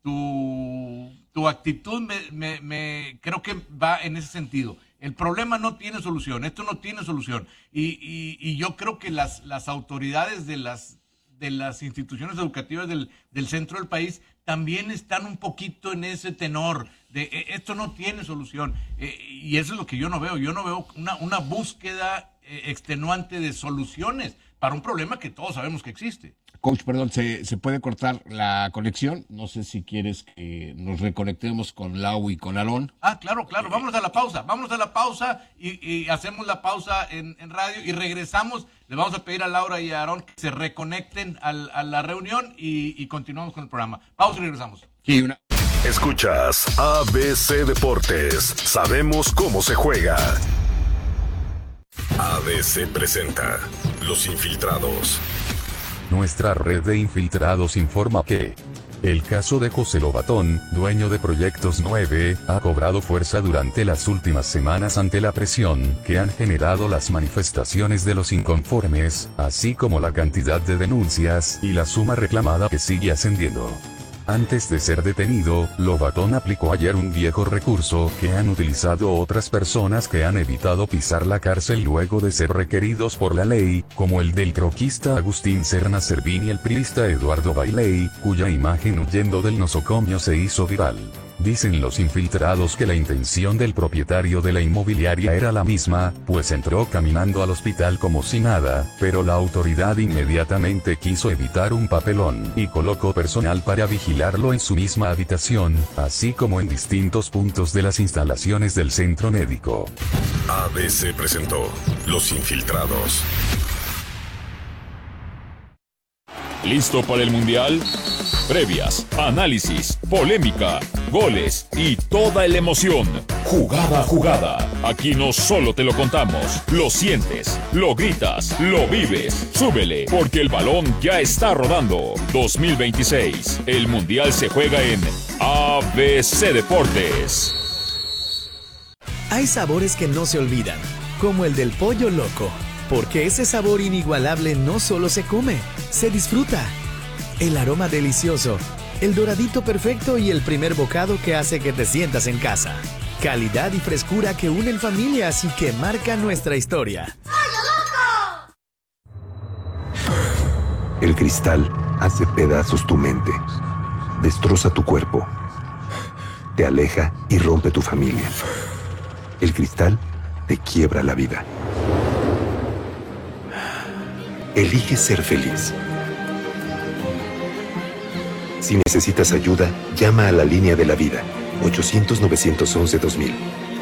tu, tu actitud me, me, me creo que va en ese sentido. El problema no tiene solución, esto no tiene solución. Y, y, y yo creo que las, las autoridades de las, de las instituciones educativas del, del centro del país también están un poquito en ese tenor de eh, esto no tiene solución. Eh, y eso es lo que yo no veo. Yo no veo una, una búsqueda eh, extenuante de soluciones para un problema que todos sabemos que existe. Coach, perdón, ¿se, ¿se puede cortar la conexión? No sé si quieres que nos reconectemos con Lau y con Aarón. Ah, claro, claro. Vámonos a la pausa. Vámonos a la pausa y, y hacemos la pausa en, en radio y regresamos. Le vamos a pedir a Laura y a Aarón que se reconecten al, a la reunión y, y continuamos con el programa. Pausa y regresamos. Sí, una... Escuchas A B C Deportes. Sabemos cómo se juega. A B C presenta Los Infiltrados. Nuestra red de infiltrados informa que el caso de José Lobatón, dueño de Proyectos nueve, ha cobrado fuerza durante las últimas semanas ante la presión que han generado las manifestaciones de los inconformes, así como la cantidad de denuncias y la suma reclamada que sigue ascendiendo. Antes de ser detenido, Lobatón aplicó ayer un viejo recurso que han utilizado otras personas que han evitado pisar la cárcel luego de ser requeridos por la ley, como el del croquista Agustín Serna Servín y el priista Eduardo Bailey, cuya imagen huyendo del nosocomio se hizo viral. Dicen los infiltrados que la intención del propietario de la inmobiliaria era la misma, pues entró caminando al hospital como si nada, pero la autoridad inmediatamente quiso evitar un papelón y colocó personal para vigilarlo en su misma habitación, así como en distintos puntos de las instalaciones del centro médico. A B C presentó Los Infiltrados. ¿Listo para el Mundial? Previas, análisis, polémica, goles y toda la emoción. Jugada a jugada. Aquí no solo te lo contamos, lo sientes, lo gritas, lo vives. Súbele, porque el balón ya está rodando. dos mil veintiséis. El Mundial se juega en A B C Deportes. Hay sabores que no se olvidan, como el del pollo loco, porque ese sabor inigualable no solo se come, se disfruta. El aroma delicioso, el doradito perfecto y el primer bocado que hace que te sientas en casa. Calidad y frescura que unen familias y que marcan nuestra historia. El cristal hace pedazos tu mente, destroza tu cuerpo, te aleja y rompe tu familia. El cristal te quiebra la vida. Elige ser feliz. Si necesitas ayuda, llama a la línea de la vida, ochocientos, novecientos once, dos mil.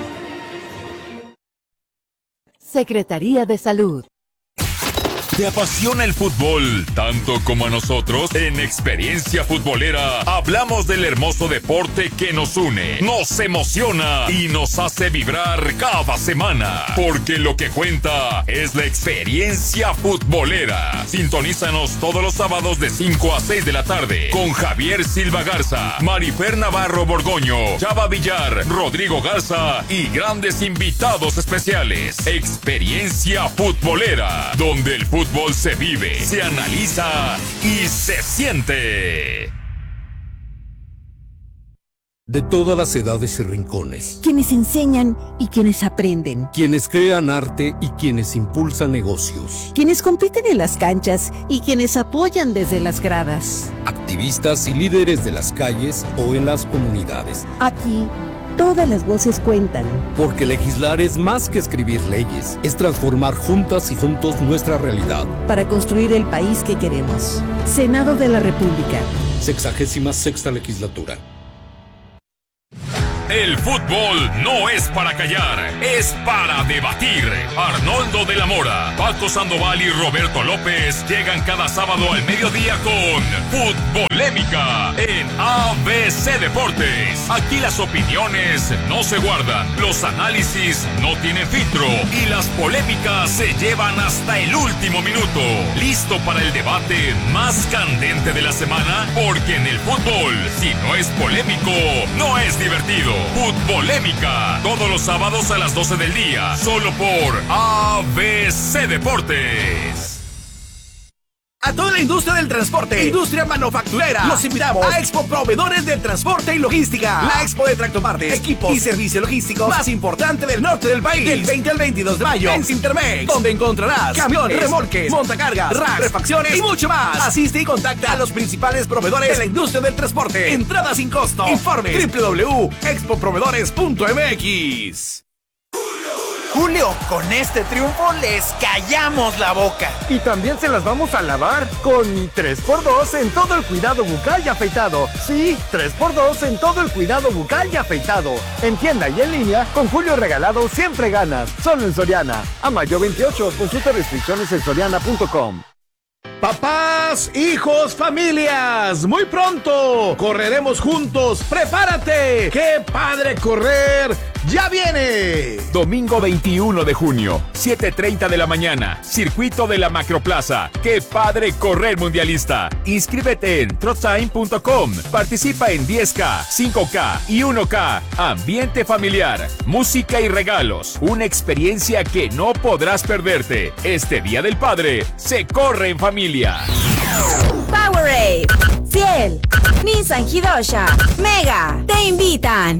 Secretaría de Salud. ¿Te apasiona el fútbol tanto como a nosotros? En Experiencia Futbolera hablamos del hermoso deporte que nos une, nos emociona y nos hace vibrar cada semana. Porque lo que cuenta es la experiencia futbolera. Sintonízanos todos los sábados de cinco a seis de la tarde con Javier Silva Garza, Marifer Navarro Borgoño, Chava Villar, Rodrigo Garza y grandes invitados especiales. Experiencia Futbolera, donde el fútbol Fútbol se vive, se analiza y se siente. De todas las edades y rincones. Quienes enseñan y quienes aprenden. Quienes crean arte y quienes impulsan negocios. Quienes compiten en las canchas y quienes apoyan desde las gradas. Activistas y líderes de las calles o en las comunidades. Aquí, todas las voces cuentan. Porque legislar es más que escribir leyes, es transformar juntas y juntos nuestra realidad. Para construir el país que queremos. Senado de la República. Sexagésima sexta legislatura. El fútbol no es para callar, es para debatir. Arnoldo de la Mora, Paco Sandoval y Roberto López llegan cada sábado al mediodía con Futbolémica en A B C Deportes. Aquí las opiniones no se guardan, los análisis no tienen filtro y las polémicas se llevan hasta el último minuto. ¿Listo para el debate más candente de la semana? Porque en el fútbol, si no es polémico, no es divertido. Futbolémica, todos los sábados a las doce del día, solo por A B C Deportes. A toda la industria del transporte, industria manufacturera, los invitamos a Expo Proveedores del Transporte y Logística. La Expo de tractopartes, equipos y servicio logístico más importante del norte del país. Del veinte al veintidós de mayo en Cintermex, donde encontrarás camiones, remolques, montacargas, racks, refacciones y mucho más. Asiste y contacta a los principales proveedores de la industria del transporte. Entrada sin costo. Informe doble u doble u doble u punto expo proveedores punto m x. Julio, con este triunfo les callamos la boca. Y también se las vamos a lavar con mi tres por dos en todo el cuidado bucal y afeitado. Sí, tres por dos en todo el cuidado bucal y afeitado. En tienda y en línea, con Julio regalado siempre ganas. Solo en Soriana. A mayo veintiocho, consulta restricciones en soriana punto com. Papás, hijos, familias, muy pronto correremos juntos. ¡Prepárate! ¡Qué padre correr! ¡Ya viene! Domingo veintiuno de junio, siete treinta de la mañana, circuito de la Macroplaza. ¡Qué padre correr mundialista! Inscríbete en trotime punto com. Participa en diez K, cinco K y uno K. Ambiente familiar, música y regalos. Una experiencia que no podrás perderte. Este Día del Padre se corre en familia. Powerade, Ciel, Nissan Hidosha, Mega, te invitan.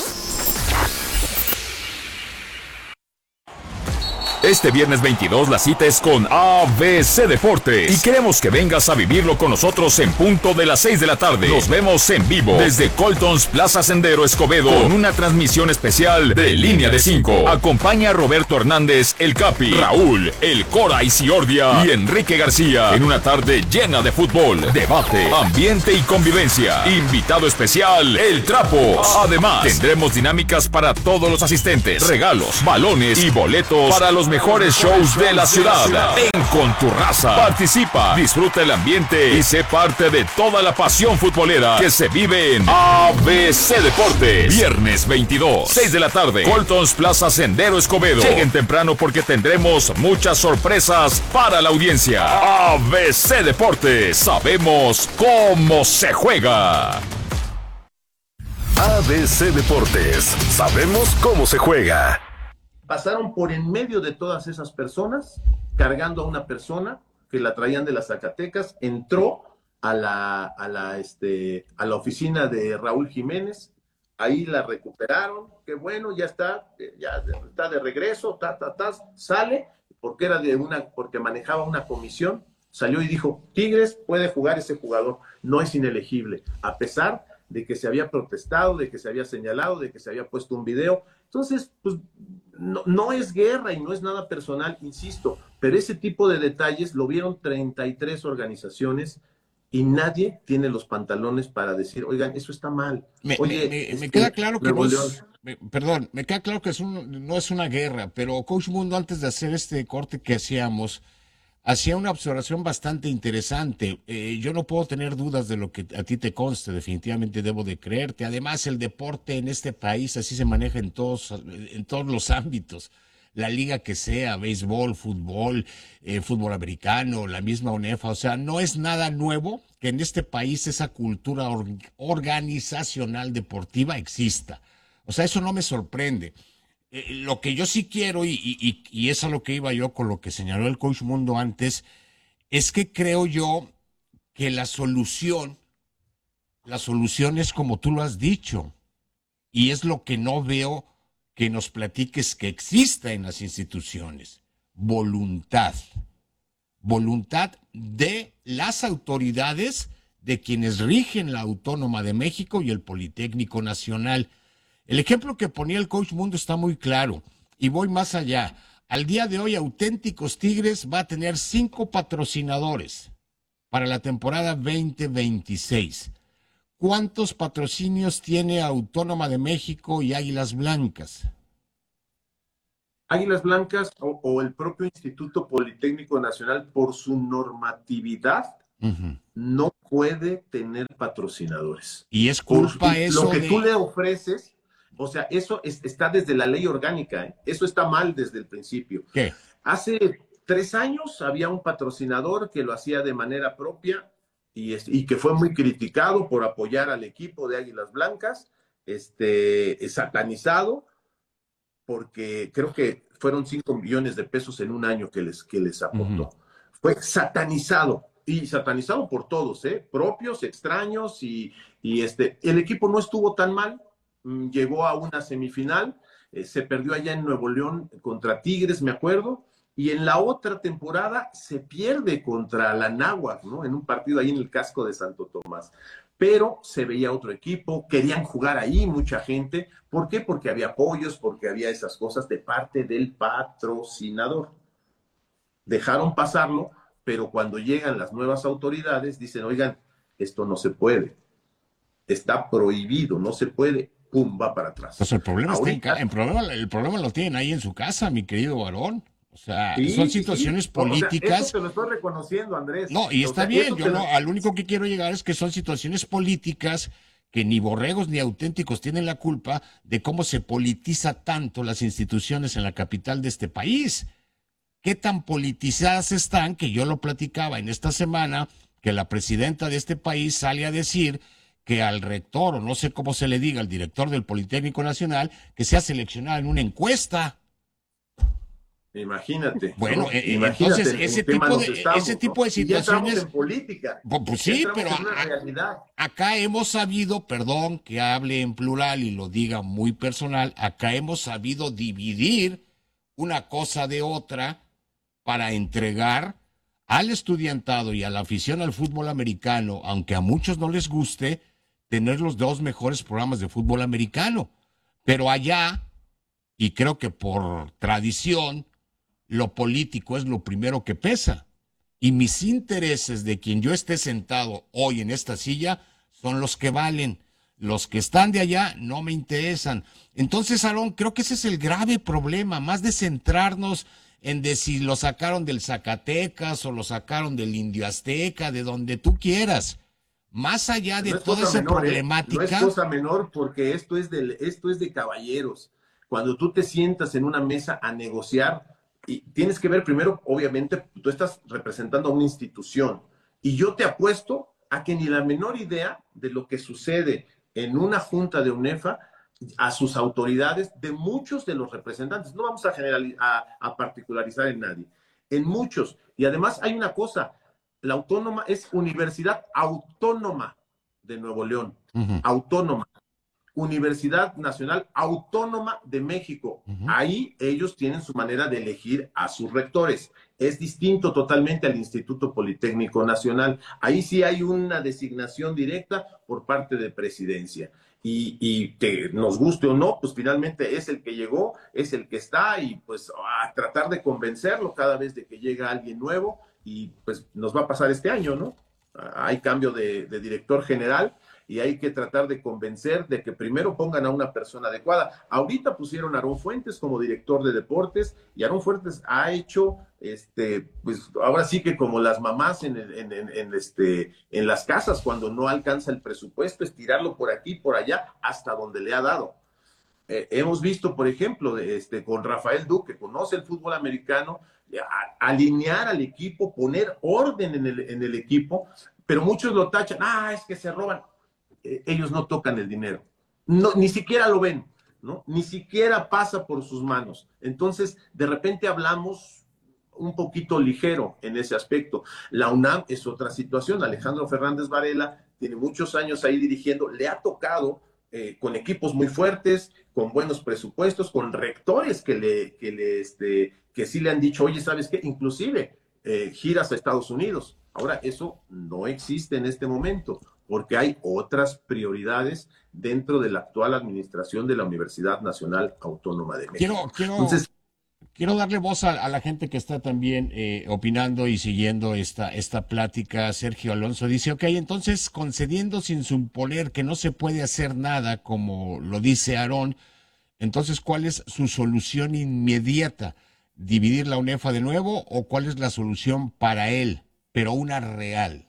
Este viernes veintidós la cita es con A B C Deportes y queremos que vengas a vivirlo con nosotros en punto de las seis de la tarde. Nos vemos en vivo desde Coltons Plaza Sendero Escobedo con una transmisión especial de Línea de cinco. Acompaña a Roberto Hernández, el Capi, Raúl, el Cora y Ciordia y Enrique García en una tarde llena de fútbol, debate, ambiente y convivencia. Invitado especial, El Trapo. Además, tendremos dinámicas para todos los asistentes, regalos, balones y boletos para los mejores shows de la ciudad. Ven con tu raza, participa, disfruta el ambiente y sé parte de toda la pasión futbolera que se vive en A B C Deportes. Viernes veintidós, seis de la tarde, Coltons Plaza Sendero Escobedo. Lleguen temprano porque tendremos muchas sorpresas para la audiencia. A B C Deportes, sabemos cómo se juega. A B C Deportes, sabemos cómo se juega. Pasaron por en medio de todas esas personas, cargando a una persona que la traían de las Zacatecas, entró a la, a la, este, a la oficina de Raúl Jiménez, ahí la recuperaron, qué bueno, ya está, ya está de regreso, ta, ta, ta, sale, porque era de una, porque manejaba una comisión, salió y dijo, Tigres puede jugar ese jugador, no es inelegible, a pesar de que se había protestado, de que se había señalado, de que se había puesto un video. Entonces, pues, no, no es guerra y no es nada personal, insisto, pero ese tipo de detalles lo vieron treinta y tres organizaciones y nadie tiene los pantalones para decir, oigan, eso está mal. Me, Oye, me, me, me que queda claro que Nuevo no León... es, me, perdón, me queda claro que es un, no es una guerra, pero Coach Mundo, antes de hacer este corte que hacíamos, hacía una observación bastante interesante. Eh, yo no puedo tener dudas de lo que a ti te conste, definitivamente debo de creerte. Además, el deporte en este país así se maneja en todos, en todos los ámbitos. La liga que sea, béisbol, fútbol, eh, fútbol americano, la misma UNEFA. O sea, no es nada nuevo que en este país esa cultura or- organizacional deportiva exista. O sea, eso no me sorprende. Eh, lo que yo sí quiero, y, y, y es a lo que iba yo con lo que señaló el Coach Mundo antes, es que creo yo que la solución, la solución es como tú lo has dicho, y es lo que no veo que nos platiques que exista en las instituciones: voluntad. Voluntad de las autoridades, de quienes rigen la Autónoma de México y el Politécnico Nacional. El ejemplo que ponía el Coach Mundo está muy claro, y voy más allá. Al día de hoy, Auténticos Tigres va a tener cinco patrocinadores para la temporada veinte veintiséis. ¿Cuántos patrocinios tiene Autónoma de México y Águilas Blancas? Águilas Blancas o, o el propio Instituto Politécnico Nacional, por su normatividad, uh-huh, no puede tener patrocinadores. Y es culpa por, eso Lo que de... tú le ofreces, o sea, eso es, está desde la ley orgánica, ¿eh? Eso está mal desde el principio. ¿Qué? Hace tres años había un patrocinador que lo hacía de manera propia y, y que fue muy criticado por apoyar al equipo de Águilas Blancas, este, satanizado, porque creo que fueron cinco millones de pesos en un año que les, que les aportó. Uh-huh. Fue satanizado, y satanizado por todos, ¿eh? Propios, extraños, y, y este, el equipo no estuvo tan mal, llegó a una semifinal, eh, se perdió allá en Nuevo León contra Tigres, me acuerdo, y en la otra temporada se pierde contra la Náhuac, ¿no? En un partido ahí en el casco de Santo Tomás. Pero se veía otro equipo, querían jugar ahí mucha gente. ¿Por qué? Porque había apoyos, porque había esas cosas de parte del patrocinador. Dejaron pasarlo, pero cuando llegan las nuevas autoridades dicen, oigan, esto no se puede, está prohibido, no se puede, pum, va para atrás. Pues el problema, Ahorita, está en, el problema, el problema lo tienen ahí en su casa, mi querido varón. O sea, Sí, son sí, situaciones sí. políticas. O sea, eso te lo estoy reconociendo, Andrés. No, y está O sea, bien, eso yo te lo, lo- al único que quiero llegar es que son situaciones políticas que ni borregos ni auténticos tienen la culpa de cómo se politiza tanto las instituciones en la capital de este país. Qué tan politizadas están, que yo lo platicaba en esta semana, que la presidenta de este país sale a decir que al rector, o no sé cómo se le diga, al director del Politécnico Nacional, que sea seleccionado en una encuesta. Imagínate. Bueno, ¿no? eh, Imagínate entonces en ese qué tema tipo nos de estamos, ese tipo ¿no? de Y ya estamos situaciones, en política. pues, pues Ya sí, entramos pero en una a- realidad. acá hemos sabido, perdón que hable en plural y lo diga muy personal, acá hemos sabido dividir una cosa de otra para entregar al estudiantado y a la afición al fútbol americano, aunque a muchos no les guste, tener los dos mejores programas de fútbol americano. Pero allá, y creo que por tradición, lo político es lo primero que pesa. Y mis intereses de quien yo esté sentado hoy en esta silla son los que valen. Los que están de allá no me interesan. Entonces, Aarón, creo que ese es el grave problema, más de centrarnos en de si lo sacaron del Zacatecas o lo sacaron del Indio Azteca, de donde tú quieras. Más allá de No es toda cosa esa menor, ¿eh? problemática. No es cosa menor porque esto es, de, esto es de caballeros. Cuando tú te sientas en una mesa a negociar, y tienes que ver primero, obviamente, tú estás representando a una institución. Y yo te apuesto a que ni la menor idea de lo que sucede en una junta de UNEFA, a sus autoridades, de muchos de los representantes. No vamos a, generalizar, a, a particularizar en nadie. En muchos. Y además hay una cosa, la autónoma es Universidad Autónoma de Nuevo León. Uh-huh. Autónoma. Universidad Nacional Autónoma de México. Uh-huh. Ahí ellos tienen su manera de elegir a sus rectores. Es distinto totalmente al Instituto Politécnico Nacional. Ahí sí hay una designación directa por parte de presidencia. Y, y que nos guste o no, pues finalmente es el que llegó, es el que está, y pues a tratar de convencerlo cada vez de que llega alguien nuevo, y pues nos va a pasar este año, ¿no? Hay cambio de, de director general y hay que tratar de convencer de que primero pongan a una persona adecuada. Ahorita pusieron a Aarón Fuentes como director de deportes, y Aarón Fuentes ha hecho, este, pues ahora sí que como las mamás en, en, en, en, este, en las casas, cuando no alcanza el presupuesto, es tirarlo por aquí, por allá, hasta donde le ha dado. Eh, hemos visto, por ejemplo, este, con Rafael Duque, que conoce el fútbol americano, a, alinear al equipo, poner orden en el, en el equipo, pero muchos lo tachan, ah, es que se roban. Eh, ellos no tocan el dinero, no, ni siquiera lo ven, ¿no? Ni siquiera pasa por sus manos. Entonces, de repente hablamos un poquito ligero en ese aspecto. La UNAM es otra situación. Alejandro Fernández Varela tiene muchos años ahí dirigiendo, le ha tocado eh, con equipos muy fuertes, con buenos presupuestos, con rectores que le, que le, este, que sí le han dicho, oye, ¿sabes qué? Inclusive eh, giras a Estados Unidos. Ahora, eso no existe en este momento, porque hay otras prioridades dentro de la actual administración de la Universidad Nacional Autónoma de México. Quiero, quiero, Entonces, quiero darle voz a, a la gente que está también eh, opinando y siguiendo esta, esta plática. Sergio Alonso dice, ok, entonces concediendo sin suponer que no se puede hacer nada, como lo dice Aarón, entonces, ¿cuál es su solución inmediata? ¿Dividir la UNEFA de nuevo o cuál es la solución para él, pero una real?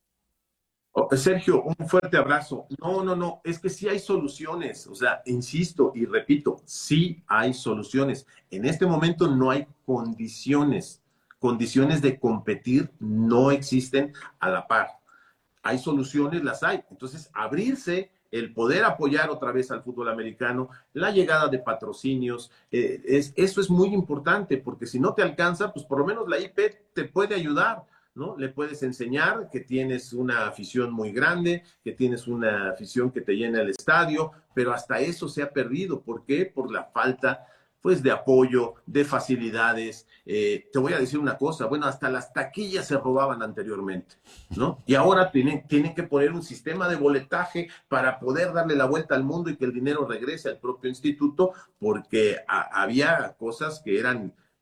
Sergio, un fuerte abrazo. No, no, no, es que sí hay soluciones. O sea, insisto y repito, sí hay soluciones. En este momento no hay condiciones. Condiciones de competir no existen a la par. Hay soluciones, las hay. Entonces, abrirse, el poder apoyar otra vez al fútbol americano, la llegada de patrocinios, eh, es, eso es muy importante, porque si no te alcanza, pues por lo menos la I P te puede ayudar, ¿no? Le puedes enseñar que tienes una afición muy grande, que tienes una afición que te llena el estadio, pero hasta eso se ha perdido. ¿Por qué? Por la falta, pues, de apoyo, de facilidades. Eh, te voy a decir una cosa, bueno, hasta las taquillas se robaban anteriormente, ¿no? Y ahora tienen, tienen que poner un sistema de boletaje para poder darle la vuelta al mundo y que el dinero regrese al propio instituto, porque a, había cosas que eran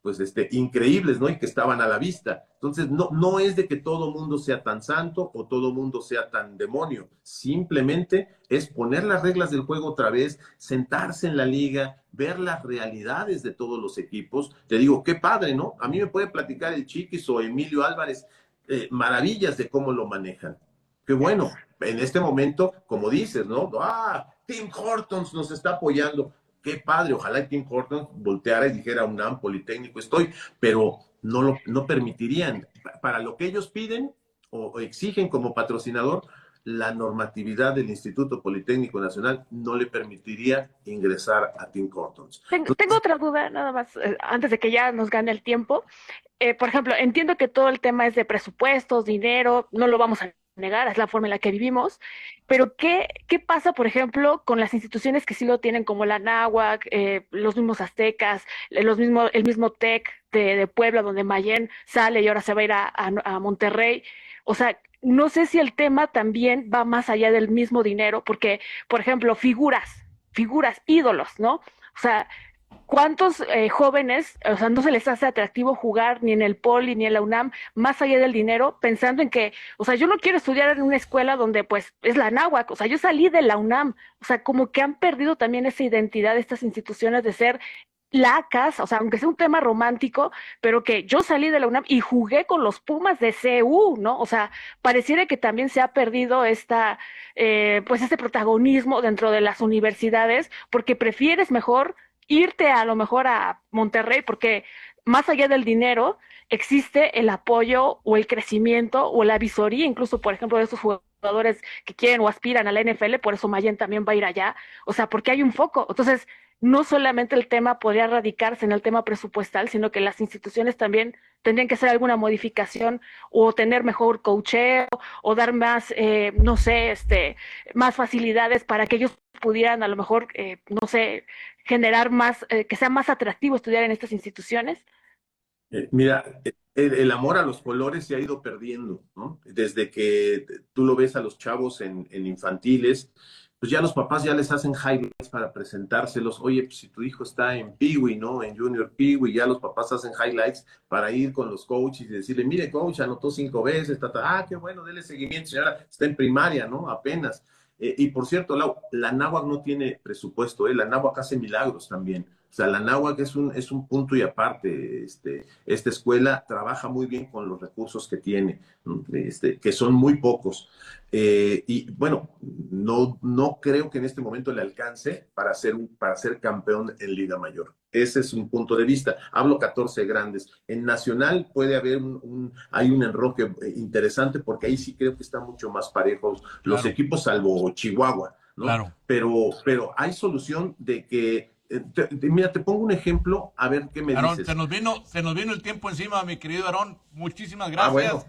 pues este, increíbles, ¿no? Y que estaban a la vista. Entonces, no, no es de que todo mundo sea tan santo o todo mundo sea tan demonio. Simplemente es poner las reglas del juego otra vez, sentarse en la liga, ver las realidades de todos los equipos. Te digo, qué padre, ¿no? A mí me puede platicar el Chiquis o Emilio Álvarez eh, maravillas de cómo lo manejan. Qué bueno. En este momento, como dices, ¿no? Ah, Tim Hortons nos está apoyando. Qué padre, ojalá Tim Hortons volteara y dijera UNAM, Politécnico, estoy, pero no lo no permitirían. Para lo que ellos piden o, o exigen como patrocinador, la normatividad del Instituto Politécnico Nacional no le permitiría ingresar a Tim Hortons. Tengo, tengo otra duda, nada más, eh, antes de que ya nos gane el tiempo. Eh, por ejemplo, entiendo que todo el tema es de presupuestos, dinero, no lo vamos a negar, es la forma en la que vivimos, pero ¿qué, qué pasa, por ejemplo, con las instituciones que sí lo tienen, como la Anáhuac, eh, los mismos aztecas, los mismo, el mismo TEC de, de Puebla, donde Mayen sale y ahora se va a ir a, a, a Monterrey? O sea, no sé si el tema también va más allá del mismo dinero, porque, por ejemplo, figuras, figuras, ídolos, ¿no? O sea, ¿cuántos eh, jóvenes, o sea, no se les hace atractivo jugar ni en el Poli ni en la UNAM, más allá del dinero, pensando en que, o sea, yo no quiero estudiar en una escuela donde, pues, es la Anáhuac, o sea, yo salí de la UNAM, o sea, como que han perdido también esa identidad de estas instituciones de ser la casa, o sea, aunque sea un tema romántico, pero que yo salí de la UNAM y jugué con los Pumas de C U, ¿no? O sea, pareciera que también se ha perdido esta, eh, pues, este protagonismo dentro de las universidades, porque prefieres mejor irte a lo mejor a Monterrey, porque más allá del dinero existe el apoyo o el crecimiento o la visoría, incluso, por ejemplo, de esos jugadores que quieren o aspiran a la N F L, por eso Mayen también va a ir allá, o sea, porque hay un foco. Entonces, no solamente el tema podría radicarse en el tema presupuestal, sino que las instituciones también tendrían que hacer alguna modificación o tener mejor coacheo o dar más, eh, no sé, este, más facilidades para que ellos pudieran a lo mejor, eh, no sé, generar más, eh, que sea más atractivo estudiar en estas instituciones. Eh, mira, el, el amor a los colores se ha ido perdiendo, ¿no? Desde que tú lo ves a los chavos en, en infantiles, pues ya los papás ya les hacen highlights para presentárselos. Oye, pues si tu hijo está en Peewee, ¿no? En Junior Peewee, ya los papás hacen highlights para ir con los coaches y decirle, mire, coach, anotó cinco veces, ta, ta. Ah, qué bueno, dele seguimiento, señora, está en primaria, ¿no? Apenas. Eh, y por cierto, la, la Anáhuac no tiene presupuesto, ¿eh? La Anáhuac hace milagros también. O sea, la Anáhuac es un, es un punto y aparte. Este, esta escuela trabaja muy bien con los recursos que tiene, este, que son muy pocos. Eh, y bueno, no, no creo que en este momento le alcance para ser, para ser campeón en Liga Mayor. Ese es un punto de vista. Hablo catorce grandes. En Nacional puede haber un, un hay un enroque interesante porque ahí sí creo que están mucho más parejos los Claro. equipos, salvo Chihuahua, ¿no? Claro. Pero, pero hay solución de que Te, te, mira, te pongo un ejemplo, a ver qué me Aarón, dices. se nos vino, se nos vino el tiempo encima, mi querido Aarón. Muchísimas Ah, gracias. bueno.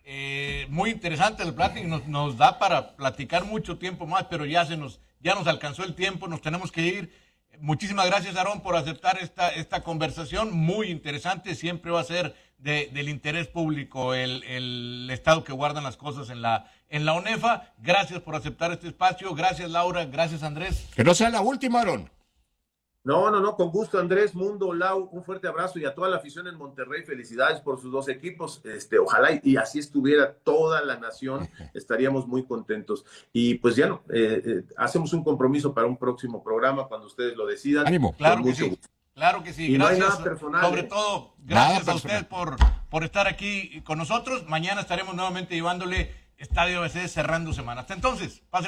Eh, muy interesante el plático, nos, nos da para platicar mucho tiempo más, pero ya se nos, ya nos alcanzó el tiempo, nos tenemos que ir. Muchísimas gracias, Aarón, por aceptar esta, esta conversación muy interesante. Siempre va a ser de, del interés público el, el estado que guardan las cosas en la, en la UNEFA. Gracias por aceptar este espacio. Gracias, Laura. Gracias, Andrés. Que no sea la última, Aarón. No, no, no, con gusto, Andrés, Mundo, Lau, un fuerte abrazo y a toda la afición en Monterrey, felicidades por sus dos equipos, este, ojalá y, y así estuviera toda la nación, estaríamos muy contentos. Y pues ya no, eh, eh, hacemos un compromiso para un próximo programa cuando ustedes lo decidan. Ánimo. Claro Con que mucho sí. gusto. Claro que sí, Y no hay gracias. nada personal, Sobre ¿eh? todo, gracias Nada a usted personal. por, por estar aquí con nosotros. Mañana estaremos nuevamente llevándole Estadio A B C cerrando semana. Hasta entonces, pase